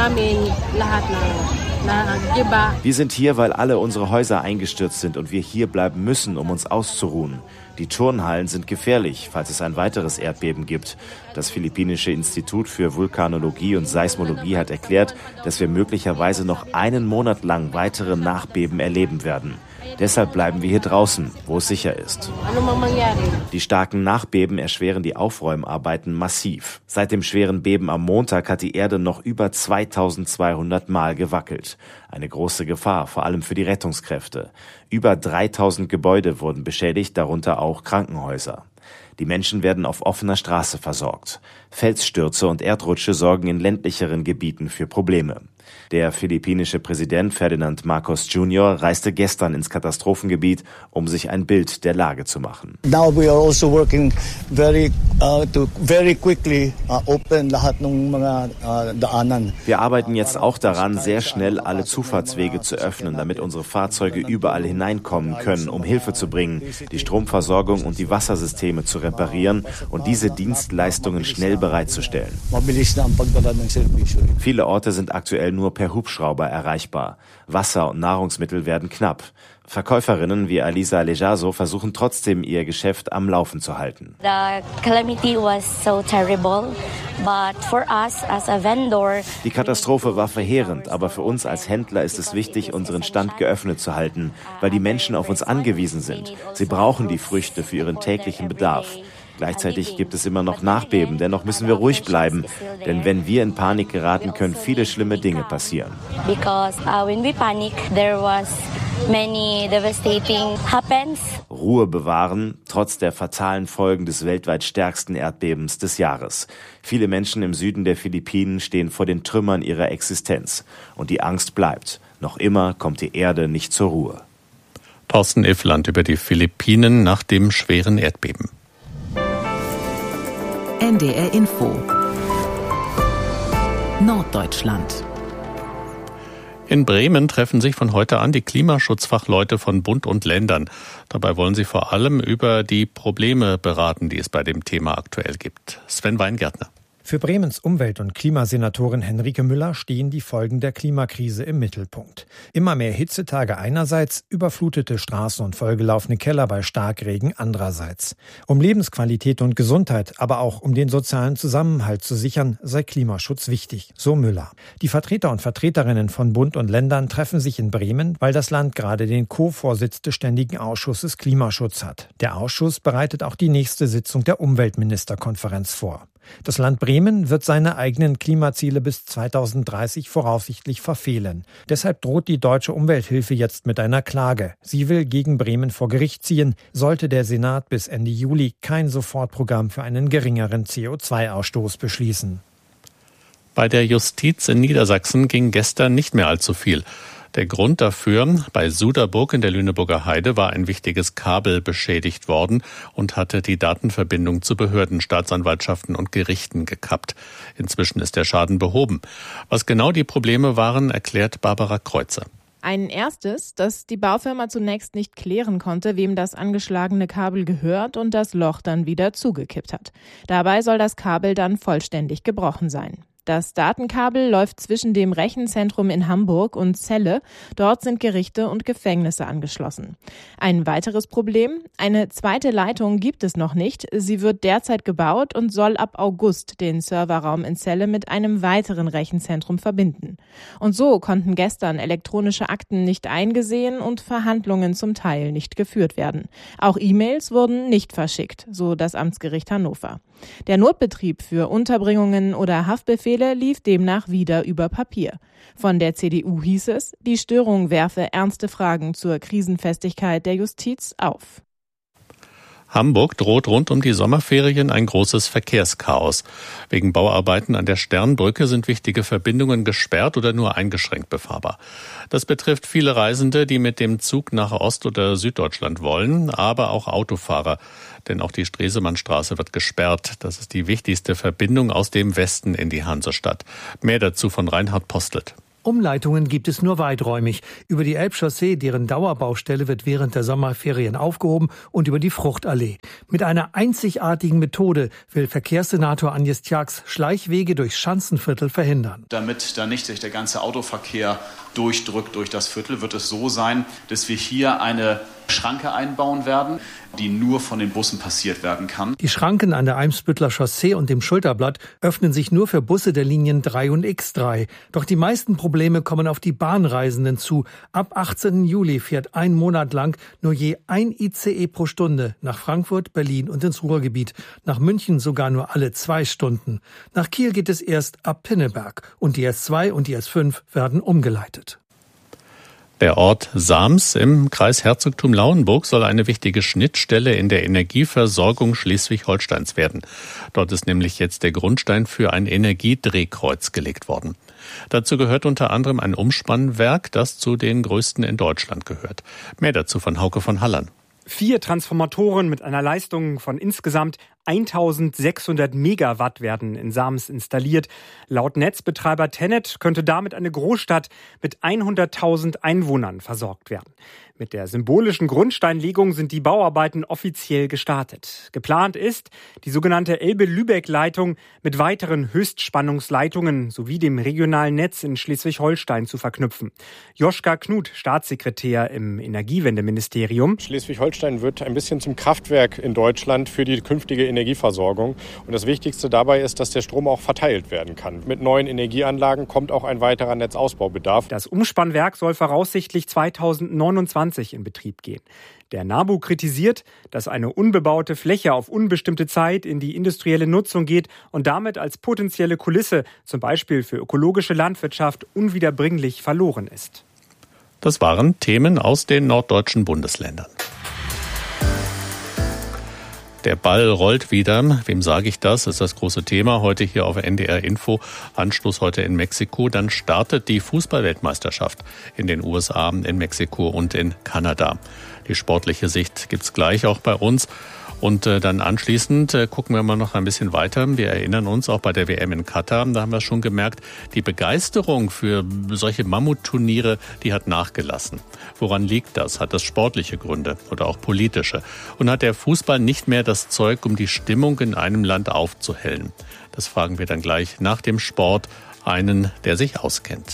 Wir sind hier, weil alle unsere Häuser eingestürzt sind und wir hier bleiben müssen, um uns auszuruhen. Die Turnhallen sind gefährlich, falls es ein weiteres Erdbeben gibt. Das Philippinische Institut für Vulkanologie und Seismologie hat erklärt, dass wir möglicherweise noch einen Monat lang weitere Nachbeben erleben werden. Deshalb bleiben wir hier draußen, wo es sicher ist. Die starken Nachbeben erschweren die Aufräumarbeiten massiv. Seit dem schweren Beben am Montag hat die Erde noch über zweitausendzweihundert Mal gewackelt. Eine große Gefahr, vor allem für die Rettungskräfte. Über dreitausend Gebäude wurden beschädigt, darunter auch Krankenhäuser. Die Menschen werden auf offener Straße versorgt. Felsstürze und Erdrutsche sorgen in ländlicheren Gebieten für Probleme. Der philippinische Präsident Ferdinand Marcos Junior reiste gestern ins Katastrophengebiet, um sich ein Bild der Lage zu machen. Now we are also working very uh, to very quickly uh, open lahat ng mga uh, daanan. Wir arbeiten jetzt auch daran, sehr schnell alle Zufahrtswege zu öffnen, damit unsere Fahrzeuge überall hineinkommen können, um Hilfe zu bringen, die Stromversorgung und die Wassersysteme zu reparieren und diese Dienstleistungen schnell bereitzustellen. Viele Orte sind aktuell nur per Hubschrauber erreichbar. Wasser und Nahrungsmittel werden knapp. Verkäuferinnen wie Alisa Lejazo versuchen trotzdem, ihr Geschäft am Laufen zu halten. Die Katastrophe war verheerend, aber für uns als Händler ist es wichtig, unseren Stand geöffnet zu halten, weil die Menschen auf uns angewiesen sind. Sie brauchen die Früchte für ihren täglichen Bedarf. Gleichzeitig gibt es immer noch Nachbeben, dennoch müssen wir ruhig bleiben, denn wenn wir in Panik geraten, können viele schlimme Dinge passieren. Ruhe bewahren, trotz der fatalen Folgen des weltweit stärksten Erdbebens des Jahres. Viele Menschen im Süden der Philippinen stehen vor den Trümmern ihrer Existenz. Und die Angst bleibt. Noch immer kommt die Erde nicht zur Ruhe. Thorsten Iffland über die Philippinen nach dem schweren Erdbeben. N D R Info Norddeutschland. In Bremen treffen sich von heute an die Klimaschutzfachleute von Bund und Ländern. Dabei wollen sie vor allem über die Probleme beraten, die es bei dem Thema aktuell gibt. Sven Weingärtner. Für Bremens Umwelt- und Klimasenatorin Henrike Müller stehen die Folgen der Klimakrise im Mittelpunkt. Immer mehr Hitzetage einerseits, überflutete Straßen und vollgelaufene Keller bei Starkregen andererseits. Um Lebensqualität und Gesundheit, aber auch um den sozialen Zusammenhalt zu sichern, sei Klimaschutz wichtig, so Müller. Die Vertreter und Vertreterinnen von Bund und Ländern treffen sich in Bremen, weil das Land gerade den Co-Vorsitz des Ständigen Ausschusses Klimaschutz hat. Der Ausschuss bereitet auch die nächste Sitzung der Umweltministerkonferenz vor. Das Land Bremen wird seine eigenen Klimaziele bis zweitausenddreißig voraussichtlich verfehlen. Deshalb droht die Deutsche Umwelthilfe jetzt mit einer Klage. Sie will gegen Bremen vor Gericht ziehen, sollte der Senat bis Ende Juli kein Sofortprogramm für einen geringeren C O zwei Ausstoß beschließen. Bei der Justiz in Niedersachsen ging gestern nicht mehr allzu viel. Der Grund dafür, bei Suderburg in der Lüneburger Heide war ein wichtiges Kabel beschädigt worden und hatte die Datenverbindung zu Behörden, Staatsanwaltschaften und Gerichten gekappt. Inzwischen ist der Schaden behoben. Was genau die Probleme waren, erklärt Barbara Kreuzer. Ein erstes, dass die Baufirma zunächst nicht klären konnte, wem das angeschlagene Kabel gehört und das Loch dann wieder zugekippt hat. Dabei soll das Kabel dann vollständig gebrochen sein. Das Datenkabel läuft zwischen dem Rechenzentrum in Hamburg und Celle. Dort sind Gerichte und Gefängnisse angeschlossen. Ein weiteres Problem: Eine zweite Leitung gibt es noch nicht. Sie wird derzeit gebaut und soll ab August den Serverraum in Celle mit einem weiteren Rechenzentrum verbinden. Und so konnten gestern elektronische Akten nicht eingesehen und Verhandlungen zum Teil nicht geführt werden. Auch E-Mails wurden nicht verschickt, so das Amtsgericht Hannover. Der Notbetrieb für Unterbringungen oder Haftbefehle lief demnach wieder über Papier. Von der C D U hieß es, die Störung werfe ernste Fragen zur Krisenfestigkeit der Justiz auf. Hamburg droht rund um die Sommerferien ein großes Verkehrschaos. Wegen Bauarbeiten an der Sternbrücke sind wichtige Verbindungen gesperrt oder nur eingeschränkt befahrbar. Das betrifft viele Reisende, die mit dem Zug nach Ost- oder Süddeutschland wollen, aber auch Autofahrer. Denn auch die Stresemannstraße wird gesperrt. Das ist die wichtigste Verbindung aus dem Westen in die Hansestadt. Mehr dazu von Reinhard Postelt. Umleitungen gibt es nur weiträumig. Über die Elbchaussee, deren Dauerbaustelle wird während der Sommerferien aufgehoben, und über die Fruchtallee. Mit einer einzigartigen Methode will Verkehrssenator Agnes Tjax Schleichwege durchs Schanzenviertel verhindern. Damit da nicht sich der ganze Autoverkehr durchdrückt durch das Viertel, wird es so sein, dass wir hier eine Schranke einbauen werden, die nur von den Bussen passiert werden kann. Die Schranken an der Eimsbütteler Chaussee und dem Schulterblatt öffnen sich nur für Busse der Linien drei und X drei. Doch die meisten Probleme kommen auf die Bahnreisenden zu. Ab achtzehnten Juli fährt ein Monat lang nur je ein I C E pro Stunde nach Frankfurt, Berlin und ins Ruhrgebiet. Nach München sogar nur alle zwei Stunden. Nach Kiel geht es erst ab Pinneberg und die S zwei und die S fünf werden umgeleitet. Der Ort Sams im Kreis Herzogtum Lauenburg soll eine wichtige Schnittstelle in der Energieversorgung Schleswig-Holsteins werden. Dort ist nämlich jetzt der Grundstein für ein Energiedrehkreuz gelegt worden. Dazu gehört unter anderem ein Umspannwerk, das zu den größten in Deutschland gehört. Mehr dazu von Hauke von Hallern. Vier Transformatoren mit einer Leistung von insgesamt eintausendsechshundert Megawatt werden in Sams installiert. Laut Netzbetreiber Tennet könnte damit eine Großstadt mit hunderttausend Einwohnern versorgt werden. Mit der symbolischen Grundsteinlegung sind die Bauarbeiten offiziell gestartet. Geplant ist, die sogenannte Elbe-Lübeck-Leitung mit weiteren Höchstspannungsleitungen sowie dem regionalen Netz in Schleswig-Holstein zu verknüpfen. Joschka Knut, Staatssekretär im Energiewendeministerium. Schleswig-Holstein wird ein bisschen zum Kraftwerk in Deutschland für die künftige Energieversorgung. Und das Wichtigste dabei ist, dass der Strom auch verteilt werden kann. Mit neuen Energieanlagen kommt auch ein weiterer Netzausbaubedarf. Das Umspannwerk soll voraussichtlich zweitausendneunundzwanzig in Betrieb gehen. Der NABU kritisiert, dass eine unbebaute Fläche auf unbestimmte Zeit in die industrielle Nutzung geht und damit als potenzielle Kulisse, zum Beispiel für ökologische Landwirtschaft, unwiederbringlich verloren ist. Das waren Themen aus den norddeutschen Bundesländern. Der Ball rollt wieder. Wem sage ich das? Das ist das große Thema heute hier auf N D R Info. Anschluss heute in Mexiko. Dann startet die Fußball-Weltmeisterschaft in den U S A, in Mexiko und in Kanada. Die sportliche Sicht gibt's gleich auch bei uns. Und äh, dann anschließend äh, gucken wir mal noch ein bisschen weiter. Wir erinnern uns auch bei der W M in Katar, da haben wir schon gemerkt, die Begeisterung für solche Mammutturniere, die hat nachgelassen. Woran liegt das? Hat das sportliche Gründe oder auch politische? Und hat der Fußball nicht mehr das Zeug, um die Stimmung in einem Land aufzuhellen? Das fragen wir dann gleich nach dem Sport einen, der sich auskennt.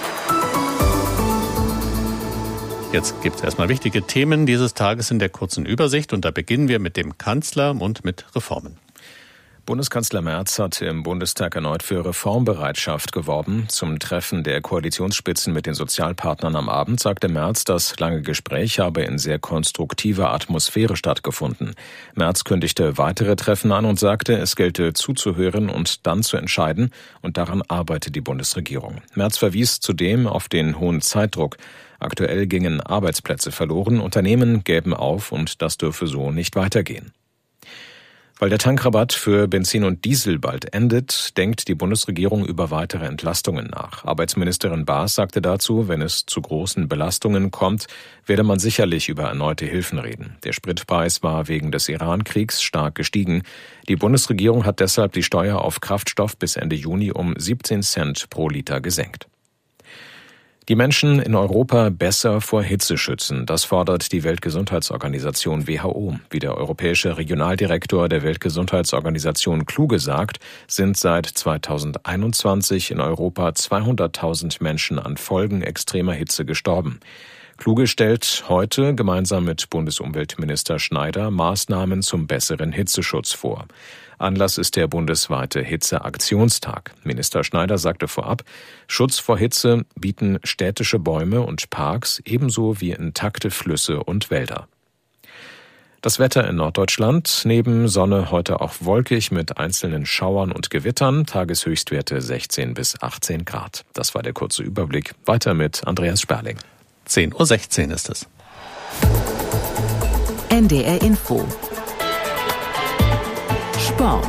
Jetzt gibt es erstmal wichtige Themen dieses Tages in der kurzen Übersicht und da beginnen wir mit dem Kanzler und mit Reformen. Bundeskanzler Merz hat im Bundestag erneut für Reformbereitschaft geworben. Zum Treffen der Koalitionsspitzen mit den Sozialpartnern am Abend sagte Merz, das lange Gespräch habe in sehr konstruktiver Atmosphäre stattgefunden. Merz kündigte weitere Treffen an und sagte, es gelte zuzuhören und dann zu entscheiden, und daran arbeite die Bundesregierung. Merz verwies zudem auf den hohen Zeitdruck. Aktuell gingen Arbeitsplätze verloren, Unternehmen gäben auf und das dürfe so nicht weitergehen. Weil der Tankrabatt für Benzin und Diesel bald endet, denkt die Bundesregierung über weitere Entlastungen nach. Arbeitsministerin Baas sagte dazu, wenn es zu großen Belastungen kommt, werde man sicherlich über erneute Hilfen reden. Der Spritpreis war wegen des Iran-Kriegs stark gestiegen. Die Bundesregierung hat deshalb die Steuer auf Kraftstoff bis Ende Juni um siebzehn Cent pro Liter gesenkt. Die Menschen in Europa besser vor Hitze schützen. Das fordert die Weltgesundheitsorganisation W H O. Wie der europäische Regionaldirektor der Weltgesundheitsorganisation Kluge sagt, sind seit zweitausendeinundzwanzig in Europa zweihunderttausend Menschen an Folgen extremer Hitze gestorben. Kluge stellt heute gemeinsam mit Bundesumweltminister Schneider Maßnahmen zum besseren Hitzeschutz vor. Anlass ist der bundesweite Hitzeaktionstag. Minister Schneider sagte vorab, Schutz vor Hitze bieten städtische Bäume und Parks ebenso wie intakte Flüsse und Wälder. Das Wetter in Norddeutschland, neben Sonne heute auch wolkig mit einzelnen Schauern und Gewittern, Tageshöchstwerte sechzehn bis achtzehn Grad. Das war der kurze Überblick. Weiter mit Andreas Sperling. zehn Uhr sechzehn ist es. N D R Info Sport.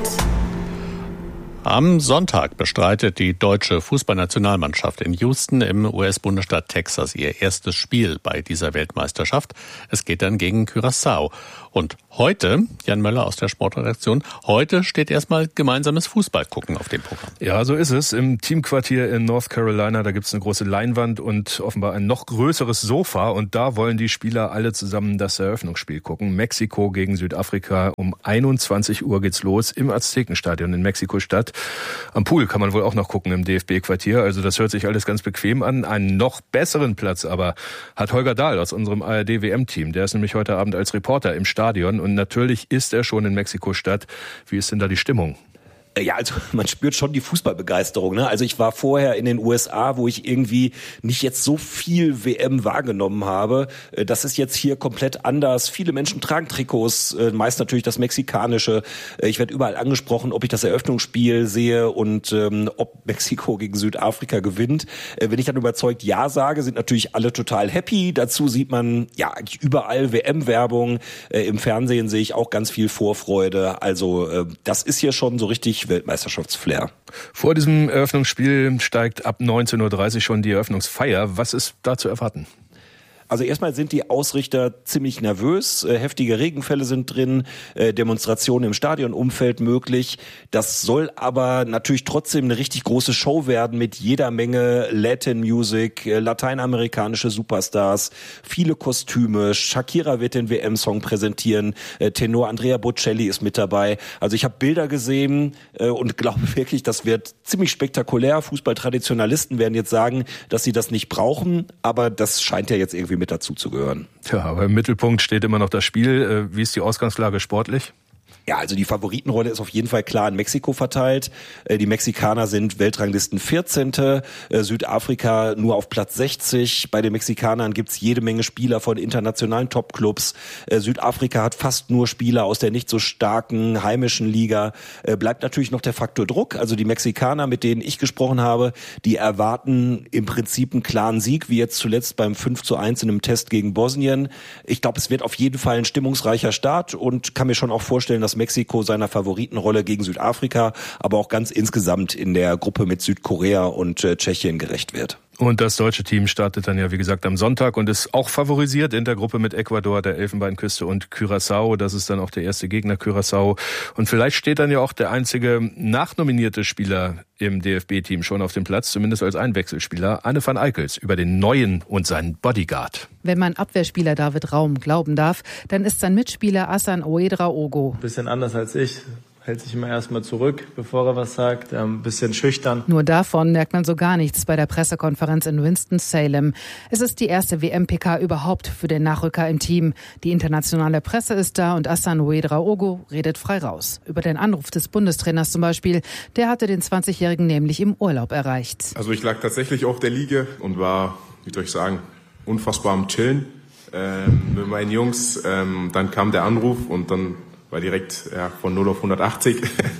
Am Sonntag bestreitet die deutsche Fußballnationalmannschaft in Houston im U S-Bundesstaat Texas ihr erstes Spiel bei dieser Weltmeisterschaft. Es geht dann gegen Curaçao. Und heute, Jan Möller aus der Sportredaktion, heute steht erstmal gemeinsames Fußballgucken auf dem Programm. Ja, so ist es. Im Teamquartier in North Carolina, da gibt es eine große Leinwand und offenbar ein noch größeres Sofa. Und da wollen die Spieler alle zusammen das Eröffnungsspiel gucken. Mexiko gegen Südafrika. Um einundzwanzig Uhr geht's los im Aztekenstadion in Mexiko-Stadt. Am Pool kann man wohl auch noch gucken im D F B-Quartier. Also das hört sich alles ganz bequem an. Einen noch besseren Platz aber hat Holger Dahl aus unserem A R D-W M-Team. Der ist nämlich heute Abend als Reporter im Stadion. Und natürlich ist er schon in Mexiko-Stadt. Wie ist denn da die Stimmung? Ja, also man spürt schon die Fußballbegeisterung, ne? Also ich war vorher in den U S A, wo ich irgendwie nicht jetzt so viel W M wahrgenommen habe. Das ist jetzt hier komplett anders. Viele Menschen tragen Trikots, meist natürlich das mexikanische. Ich werde überall angesprochen, ob ich das Eröffnungsspiel sehe und ähm, ob Mexiko gegen Südafrika gewinnt. Wenn ich dann überzeugt Ja sage, sind natürlich alle total happy. Dazu sieht man ja eigentlich überall W M-Werbung. Im Fernsehen sehe ich auch ganz viel Vorfreude. Also das ist hier schon so richtig Weltmeisterschaftsflair. Vor diesem Eröffnungsspiel steigt ab neunzehn Uhr dreißig schon die Eröffnungsfeier. Was ist da zu erwarten? Also erstmal sind die Ausrichter ziemlich nervös. Äh, heftige Regenfälle sind drin, äh, Demonstrationen im Stadionumfeld möglich. Das soll aber natürlich trotzdem eine richtig große Show werden mit jeder Menge Latin Music, äh, lateinamerikanische Superstars, viele Kostüme. Shakira wird den W M-Song präsentieren, äh, Tenor Andrea Bocelli ist mit dabei. Also ich habe Bilder gesehen äh, und glaube wirklich, das wird ziemlich spektakulär. Fußballtraditionalisten werden jetzt sagen, dass sie das nicht brauchen, aber das scheint ja jetzt irgendwie mit dazu zu gehören. Tja, aber im Mittelpunkt steht immer noch das Spiel. Wie ist die Ausgangslage sportlich? Ja, also die Favoritenrolle ist auf jeden Fall klar in Mexiko verteilt. Die Mexikaner sind Weltranglisten vierzehnte Südafrika nur auf Platz sechzig. Bei den Mexikanern gibt's jede Menge Spieler von internationalen Topclubs. Südafrika hat fast nur Spieler aus der nicht so starken heimischen Liga. Bleibt natürlich noch der Faktor Druck. Also die Mexikaner, mit denen ich gesprochen habe, die erwarten im Prinzip einen klaren Sieg, wie jetzt zuletzt beim fünf zu eins in einem Test gegen Bosnien. Ich glaube, es wird auf jeden Fall ein stimmungsreicher Start und kann mir schon auch vorstellen, dass Mexiko seiner Favoritenrolle gegen Südafrika, aber auch ganz insgesamt in der Gruppe mit Südkorea und äh, Tschechien gerecht wird. Und das deutsche Team startet dann ja, wie gesagt, am Sonntag und ist auch favorisiert in der Gruppe mit Ecuador, der Elfenbeinküste und Curaçao. Das ist dann auch der erste Gegner, Curaçao. Und vielleicht steht dann ja auch der einzige nachnominierte Spieler im D F B-Team schon auf dem Platz, zumindest als Einwechselspieler, Anne van Eickels, über den Neuen und seinen Bodyguard. Wenn man Abwehrspieler David Raum glauben darf, dann ist sein Mitspieler Hassan Ouedraogo. Bisschen anders als ich. Hält sich immer erstmal zurück, bevor er was sagt, ein bisschen schüchtern. Nur davon merkt man so gar nichts bei der Pressekonferenz in Winston-Salem. Es ist die erste W M P K überhaupt für den Nachrücker im Team. Die internationale Presse ist da und Hassan Ouedraogo redet frei raus. Über den Anruf des Bundestrainers zum Beispiel, der hatte den zwanzigjährigen nämlich im Urlaub erreicht. Also ich lag tatsächlich auf der Liege und war, wie soll ich sagen, unfassbar am Chillen ähm, mit meinen Jungs. Ähm, dann kam der Anruf und dann war direkt ja, von null auf hundertachtzig.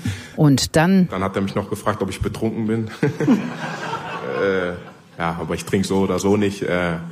Und dann? Dann hat er mich noch gefragt, ob ich betrunken bin. äh, ja, aber ich trinke so oder so nicht. Äh,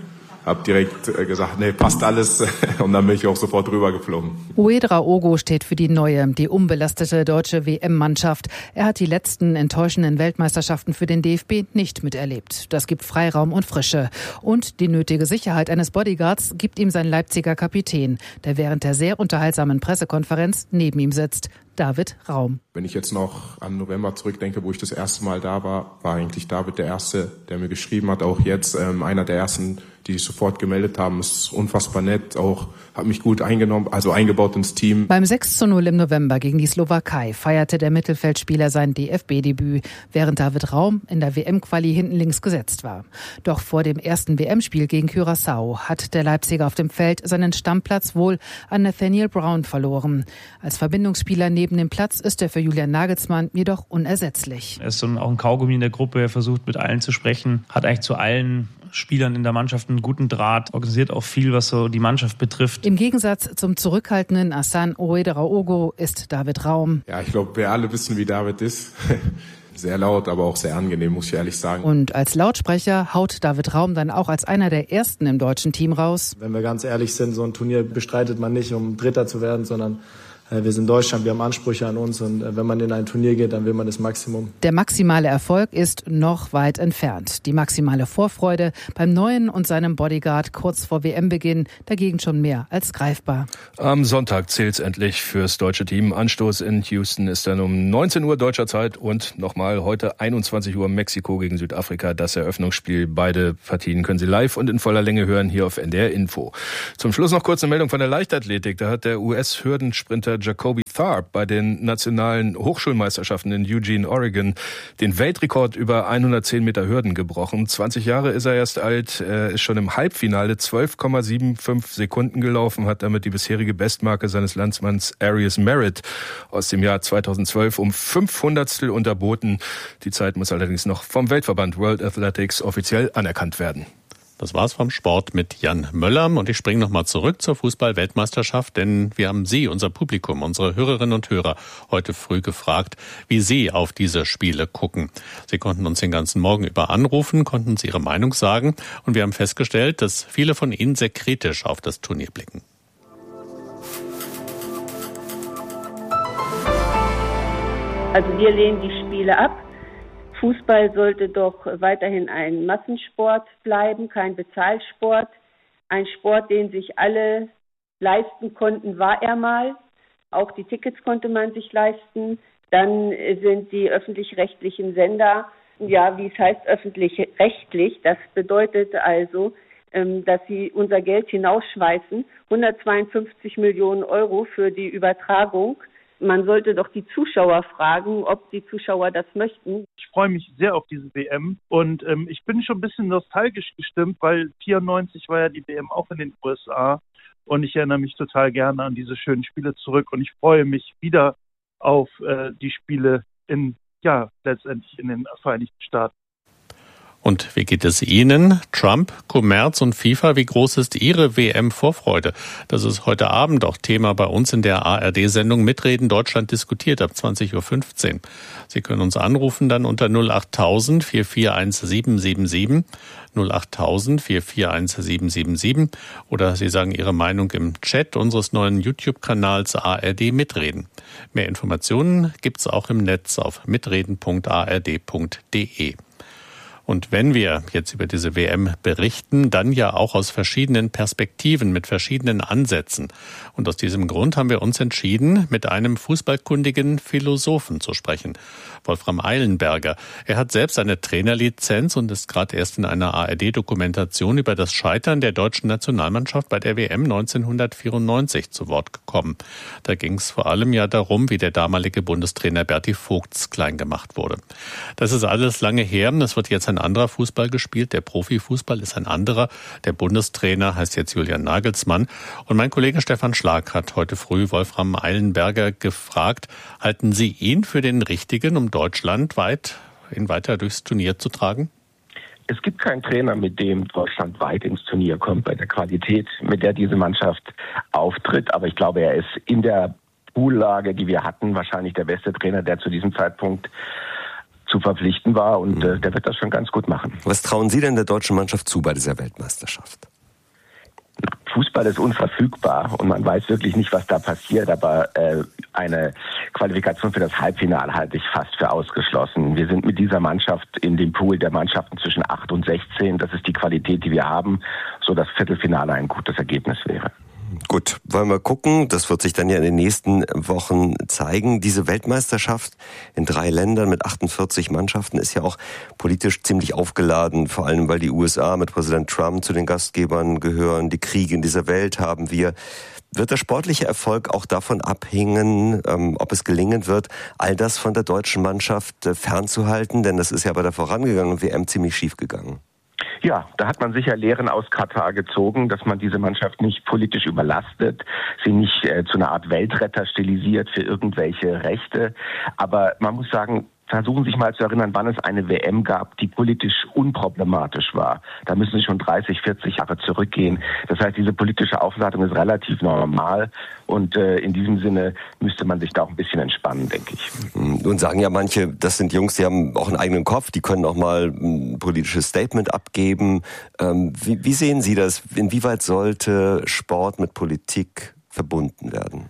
habe direkt gesagt, nee, passt alles und dann bin ich auch sofort rüber geflogen. Ouedraogo steht für die neue, die unbelastete deutsche W M-Mannschaft. Er hat die letzten enttäuschenden Weltmeisterschaften für den D F B nicht miterlebt. Das gibt Freiraum und Frische. Und die nötige Sicherheit eines Bodyguards gibt ihm sein Leipziger Kapitän, der während der sehr unterhaltsamen Pressekonferenz neben ihm sitzt. David Raum. Wenn ich jetzt noch an November zurückdenke, wo ich das erste Mal da war, war eigentlich David der Erste, der mir geschrieben hat. Auch jetzt ähm, einer der Ersten, die sich sofort gemeldet haben. Ist unfassbar nett, auch hat mich gut eingenommen, also eingebaut ins Team. Beim sechs zu null im November gegen die Slowakei feierte der Mittelfeldspieler sein D F B-Debüt, während David Raum in der W M-Quali hinten links gesetzt war. Doch vor dem ersten W M-Spiel gegen Curaçao hat der Leipziger auf dem Feld seinen Stammplatz wohl an Nathaniel Brown verloren. Als Verbindungsspieler neben dem Platz ist er für Julian Nagelsmann jedoch unersetzlich. Er ist so auch ein Kaugummi in der Gruppe, er versucht mit allen zu sprechen, hat eigentlich zu allen Spielern in der Mannschaft einen guten Draht, organisiert auch viel, was so die Mannschaft betrifft. Im Gegensatz zum zurückhaltenden Hassan Ouedraogo ist David Raum. Ja, ich glaube, wir alle wissen, wie David ist. Sehr laut, aber auch sehr angenehm, muss ich ehrlich sagen. Und als Lautsprecher haut David Raum dann auch als einer der Ersten im deutschen Team raus. Wenn wir ganz ehrlich sind, so ein Turnier bestreitet man nicht, um Dritter zu werden, sondern wir sind Deutschland, wir haben Ansprüche an uns und wenn man in ein Turnier geht, dann will man das Maximum. Der maximale Erfolg ist noch weit entfernt. Die maximale Vorfreude beim Neuen und seinem Bodyguard kurz vor W M-Beginn dagegen schon mehr als greifbar. Am Sonntag zählt's endlich fürs deutsche Team. Anstoß in Houston ist dann um neunzehn Uhr deutscher Zeit und nochmal heute einundzwanzig Uhr Mexiko gegen Südafrika, das Eröffnungsspiel. Beide Partien können Sie live und in voller Länge hören hier auf N D R Info. Zum Schluss noch kurz eine Meldung von der Leichtathletik. Da hat der U S-Hürdensprinter Jacoby Tharp bei den nationalen Hochschulmeisterschaften in Eugene, Oregon, den Weltrekord über hundertzehn Meter Hürden gebrochen. zwanzig Jahre ist er erst alt, er ist schon im Halbfinale zwölf Komma fünfundsiebzig Sekunden gelaufen, hat damit die bisherige Bestmarke seines Landsmanns Arias Merritt aus dem Jahr zweitausendzwölf um fünf Hundertstel unterboten. Die Zeit muss allerdings noch vom Weltverband World Athletics offiziell anerkannt werden. Das war's vom Sport mit Jan Möller und ich springe nochmal zurück zur Fußball-Weltmeisterschaft, denn wir haben Sie, unser Publikum, unsere Hörerinnen und Hörer, heute früh gefragt, wie Sie auf diese Spiele gucken. Sie konnten uns den ganzen Morgen über anrufen, konnten uns Ihre Meinung sagen und wir haben festgestellt, dass viele von Ihnen sehr kritisch auf das Turnier blicken. Also wir lehnen die Spiele ab. Fußball sollte doch weiterhin ein Massensport bleiben, kein Bezahlsport. Ein Sport, den sich alle leisten konnten, war er mal. Auch die Tickets konnte man sich leisten. Dann sind die öffentlich-rechtlichen Sender, ja, wie es heißt, öffentlich-rechtlich. Das bedeutet also, dass sie unser Geld hinausschmeißen. hundertzweiundfünfzig Millionen Euro für die Übertragung. Man sollte doch die Zuschauer fragen, ob die Zuschauer das möchten. Ich freue mich sehr auf diese W M und ähm, ich bin schon ein bisschen nostalgisch gestimmt, weil vierundneunzig war ja die W M auch in den U S A und ich erinnere mich total gerne an diese schönen Spiele zurück und ich freue mich wieder auf äh, die Spiele in, ja, letztendlich in den Vereinigten Staaten. Und wie geht es Ihnen? Trump, Kommerz und FIFA, wie groß ist Ihre W M-Vorfreude? Das ist heute Abend auch Thema bei uns in der A R D-Sendung Mitreden Deutschland diskutiert ab zwanzig Uhr fünfzehn. Sie können uns anrufen dann unter null acht tausend vier vier eins sieben sieben sieben, null acht tausend vier vier eins sieben sieben sieben oder Sie sagen Ihre Meinung im Chat unseres neuen YouTube-Kanals A R D Mitreden. Mehr Informationen gibt's auch im Netz auf mitreden punkt a r d punkt d e. Und wenn wir jetzt über diese W M berichten, dann ja auch aus verschiedenen Perspektiven, mit verschiedenen Ansätzen. Und aus diesem Grund haben wir uns entschieden, mit einem fußballkundigen Philosophen zu sprechen, Wolfram Eilenberger. Er hat selbst eine Trainerlizenz und ist gerade erst in einer A R D-Dokumentation über das Scheitern der deutschen Nationalmannschaft bei der W M neunzehnhundertvierundneunzig zu Wort gekommen. Da ging es vor allem ja darum, wie der damalige Bundestrainer Berti Vogts klein gemacht wurde. Das ist alles lange her. Es wird jetzt ein anderer Fußball gespielt. Der Profifußball ist ein anderer. Der Bundestrainer heißt jetzt Julian Nagelsmann. Und mein Kollege Stefan Schlag hat heute früh Wolfram Eilenberger gefragt, halten Sie ihn für den Richtigen, um Deutschland weit, ihn weiter durchs Turnier zu tragen? Es gibt keinen Trainer, mit dem Deutschland weit ins Turnier kommt, bei der Qualität, mit der diese Mannschaft auftritt. Aber ich glaube, er ist in der Poollage, die wir hatten, wahrscheinlich der beste Trainer, der zu diesem Zeitpunkt zu verpflichten war. Und äh, der wird das schon ganz gut machen. Was trauen Sie denn der deutschen Mannschaft zu bei dieser Weltmeisterschaft? Fußball ist unverfügbar und man weiß wirklich nicht, was da passiert, aber äh, eine Qualifikation für das Halbfinale halte ich fast für ausgeschlossen. Wir sind mit dieser Mannschaft in dem Pool der Mannschaften zwischen acht und sechzehn. Das ist die Qualität, die wir haben, so dass Viertelfinale ein gutes Ergebnis wäre. Gut, wollen wir gucken. Das wird sich dann ja in den nächsten Wochen zeigen. Diese Weltmeisterschaft in drei Ländern mit achtundvierzig Mannschaften ist ja auch politisch ziemlich aufgeladen. Vor allem, weil die U S A mit Präsident Trump zu den Gastgebern gehören. Die Kriege in dieser Welt haben wir. Wird der sportliche Erfolg auch davon abhängen, ähm, ob es gelingen wird, all das von der deutschen Mannschaft äh, fernzuhalten? Denn das ist ja bei der vorangegangenen W M ziemlich schief gegangen. Ja, da hat man sicher Lehren aus Katar gezogen, dass man diese Mannschaft nicht politisch überlastet, sie nicht äh, zu einer Art Weltretter stilisiert für irgendwelche Rechte. Aber man muss sagen, versuchen Sie sich mal zu erinnern, wann es eine W M gab, die politisch unproblematisch war. Da müssen Sie schon dreißig, vierzig Jahre zurückgehen. Das heißt, diese politische Aufladung ist relativ normal und äh, in diesem Sinne müsste man sich da auch ein bisschen entspannen, denke ich. Nun sagen ja manche, das sind Jungs, die haben auch einen eigenen Kopf, die können auch mal ein politisches Statement abgeben. Ähm, wie, wie sehen Sie das? Inwieweit sollte Sport mit Politik verbunden werden?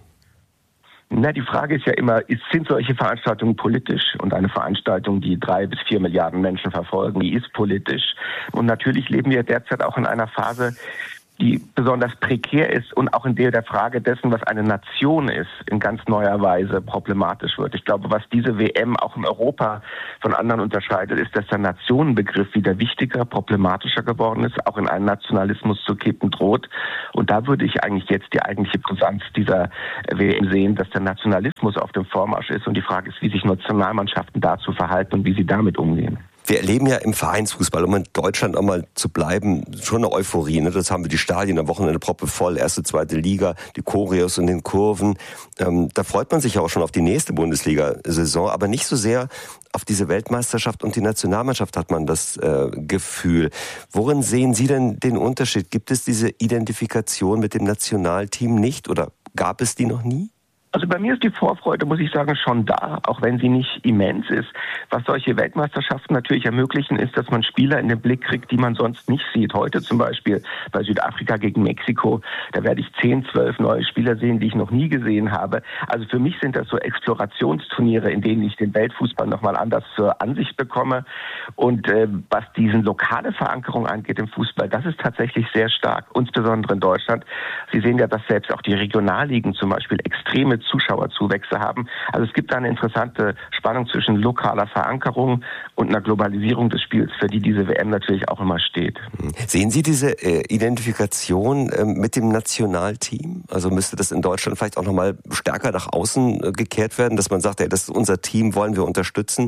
Na, die Frage ist ja immer, ist, sind solche Veranstaltungen politisch? Und eine Veranstaltung, die drei bis vier Milliarden Menschen verfolgen, die ist politisch. Und natürlich leben wir derzeit auch in einer Phase, die besonders prekär ist und auch in der, der Frage dessen, was eine Nation ist, in ganz neuer Weise problematisch wird. Ich glaube, was diese W M auch in Europa von anderen unterscheidet, ist, dass der Nationenbegriff wieder wichtiger, problematischer geworden ist, auch in einen Nationalismus zu kippen droht. Und da würde ich eigentlich jetzt die eigentliche Brisanz dieser W M sehen, dass der Nationalismus auf dem Vormarsch ist und die Frage ist, wie sich Nationalmannschaften dazu verhalten und wie sie damit umgehen. Wir erleben ja im Vereinsfußball, um in Deutschland auch mal zu bleiben, schon eine Euphorie. Ne? Das haben wir die Stadien am Wochenende proppevoll, erste, zweite Liga, die Choreos und den Kurven. Ähm, da freut man sich ja auch schon auf die nächste Bundesliga-Saison, aber nicht so sehr auf diese Weltmeisterschaft und die Nationalmannschaft hat man das äh, Gefühl. Worin sehen Sie denn den Unterschied? Gibt es diese Identifikation mit dem Nationalteam nicht oder gab es die noch nie? Also bei mir ist die Vorfreude, muss ich sagen, schon da, auch wenn sie nicht immens ist. Was solche Weltmeisterschaften natürlich ermöglichen, ist, dass man Spieler in den Blick kriegt, die man sonst nicht sieht. Heute zum Beispiel bei Südafrika gegen Mexiko, da werde ich zehn, zwölf neue Spieler sehen, die ich noch nie gesehen habe. Also für mich sind das so Explorationsturniere, in denen ich den Weltfußball nochmal anders zur Ansicht bekomme. Und äh, was diesen lokale Verankerung angeht im Fußball, das ist tatsächlich sehr stark, insbesondere in Deutschland. Sie sehen ja, dass selbst auch die Regionalligen zum Beispiel extreme Zuschauerzuwächse haben. Also es gibt da eine interessante Spannung zwischen lokaler Verankerung und einer Globalisierung des Spiels, für die diese W M natürlich auch immer steht. Sehen Sie diese äh, Identifikation äh, mit dem Nationalteam? Also müsste das in Deutschland vielleicht auch nochmal stärker nach außen äh, gekehrt werden, dass man sagt, ey, das ist unser Team, wollen wir unterstützen?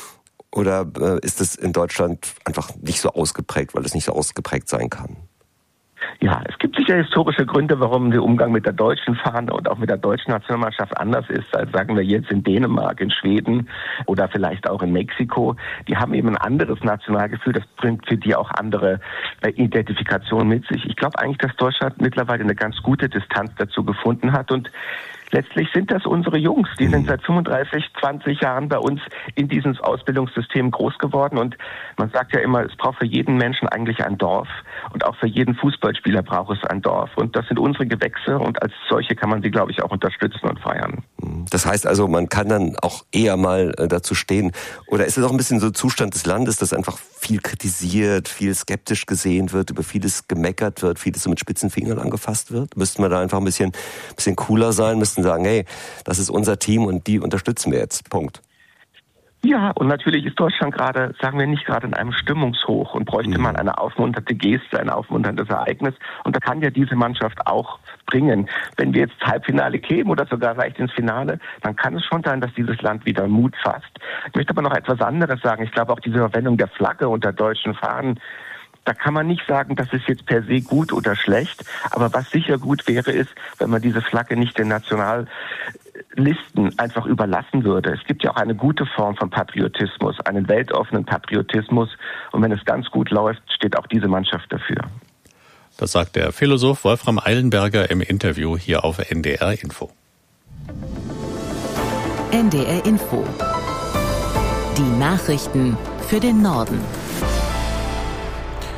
Oder äh, ist es in Deutschland einfach nicht so ausgeprägt, weil es nicht so ausgeprägt sein kann? Ja, es gibt sicher historische Gründe, warum der Umgang mit der deutschen Fahne und auch mit der deutschen Nationalmannschaft anders ist, als sagen wir jetzt in Dänemark, in Schweden oder vielleicht auch in Mexiko. Die haben eben ein anderes Nationalgefühl, das bringt für die auch andere Identifikation mit sich. Ich glaube eigentlich, dass Deutschland mittlerweile eine ganz gute Distanz dazu gefunden hat und letztlich sind das unsere Jungs, die sind seit fünfunddreißig, zwanzig Jahren bei uns in diesem Ausbildungssystem groß geworden und man sagt ja immer, es braucht für jeden Menschen eigentlich ein Dorf und auch für jeden Fußballspieler braucht es ein Dorf und das sind unsere Gewächse und als solche kann man sie, glaube ich, auch unterstützen und feiern. Das heißt also, man kann dann auch eher mal dazu stehen oder ist es auch ein bisschen so Zustand des Landes, dass einfach viel kritisiert, viel skeptisch gesehen wird, über vieles gemeckert wird, vieles so mit spitzen Fingern angefasst wird? Müssten wir da einfach ein bisschen, bisschen cooler sein, müssten sagen, hey, das ist unser Team und die unterstützen wir jetzt. Punkt. Ja, und natürlich ist Deutschland gerade, sagen wir nicht gerade in einem Stimmungshoch und bräuchte mhm. mal eine aufmunternde Geste, ein aufmunterndes Ereignis. Und da kann ja diese Mannschaft auch bringen. Wenn wir jetzt Halbfinale kämen oder sogar vielleicht ins Finale, dann kann es schon sein, dass dieses Land wieder Mut fasst. Ich möchte aber noch etwas anderes sagen. Ich glaube auch diese Verwendung der Flagge und der deutschen Fahnen, da kann man nicht sagen, das ist jetzt per se gut oder schlecht. Aber was sicher gut wäre, ist, wenn man diese Flagge nicht den Nationallisten einfach überlassen würde. Es gibt ja auch eine gute Form von Patriotismus, einen weltoffenen Patriotismus. Und wenn es ganz gut läuft, steht auch diese Mannschaft dafür. Das sagt der Philosoph Wolfram Eilenberger im Interview hier auf N D R Info. N D R Info. Die Nachrichten für den Norden.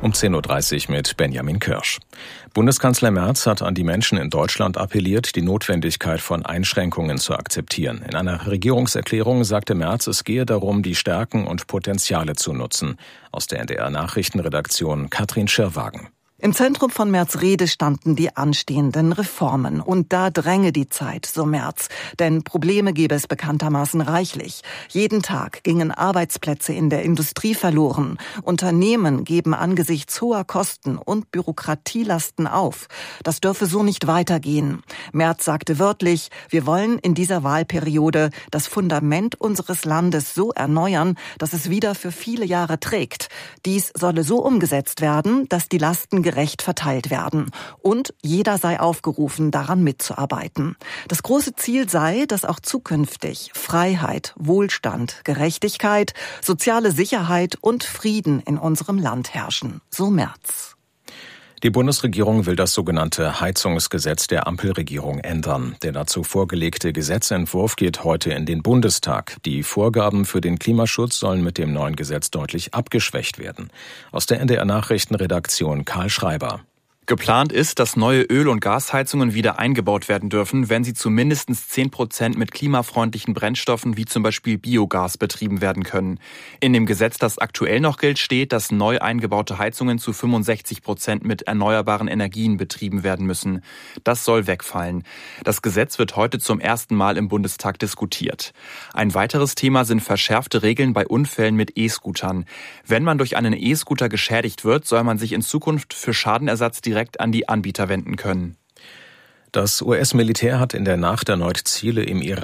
Um zehn Uhr dreißig mit Benjamin Kirsch. Bundeskanzler Merz hat an die Menschen in Deutschland appelliert, die Notwendigkeit von Einschränkungen zu akzeptieren. In einer Regierungserklärung sagte Merz, es gehe darum, die Stärken und Potenziale zu nutzen. Aus der N D R-Nachrichtenredaktion Katrin Schirrwagen. Im Zentrum von Merz' Rede standen die anstehenden Reformen. Und da dränge die Zeit, so Merz. Denn Probleme gäbe es bekanntermaßen reichlich. Jeden Tag gingen Arbeitsplätze in der Industrie verloren. Unternehmen geben angesichts hoher Kosten und Bürokratielasten auf. Das dürfe so nicht weitergehen. Merz sagte wörtlich, wir wollen in dieser Wahlperiode das Fundament unseres Landes so erneuern, dass es wieder für viele Jahre trägt. Dies solle so umgesetzt werden, dass die Lasten gerecht verteilt werden. Und jeder sei aufgerufen, daran mitzuarbeiten. Das große Ziel sei, dass auch zukünftig Freiheit, Wohlstand, Gerechtigkeit, soziale Sicherheit und Frieden in unserem Land herrschen. So Merz. Die Bundesregierung will das sogenannte Heizungsgesetz der Ampelregierung ändern. Der dazu vorgelegte Gesetzentwurf geht heute in den Bundestag. Die Vorgaben für den Klimaschutz sollen mit dem neuen Gesetz deutlich abgeschwächt werden. Aus der N D R-Nachrichtenredaktion Karl Schreiber. Geplant ist, dass neue Öl- und Gasheizungen wieder eingebaut werden dürfen, wenn sie zu mindestens zehn Prozent mit klimafreundlichen Brennstoffen wie zum Beispiel Biogas betrieben werden können. In dem Gesetz, das aktuell noch gilt, steht, dass neu eingebaute Heizungen zu fünfundsechzig Prozent mit erneuerbaren Energien betrieben werden müssen. Das soll wegfallen. Das Gesetz wird heute zum ersten Mal im Bundestag diskutiert. Ein weiteres Thema sind verschärfte Regeln bei Unfällen mit E-Scootern. Wenn man durch einen E-Scooter geschädigt wird, soll man sich in Zukunft für Schadenersatz direkt direkt an die Anbieter wenden können. Das U S-Militär hat in der Nacht erneut Ziele im Irak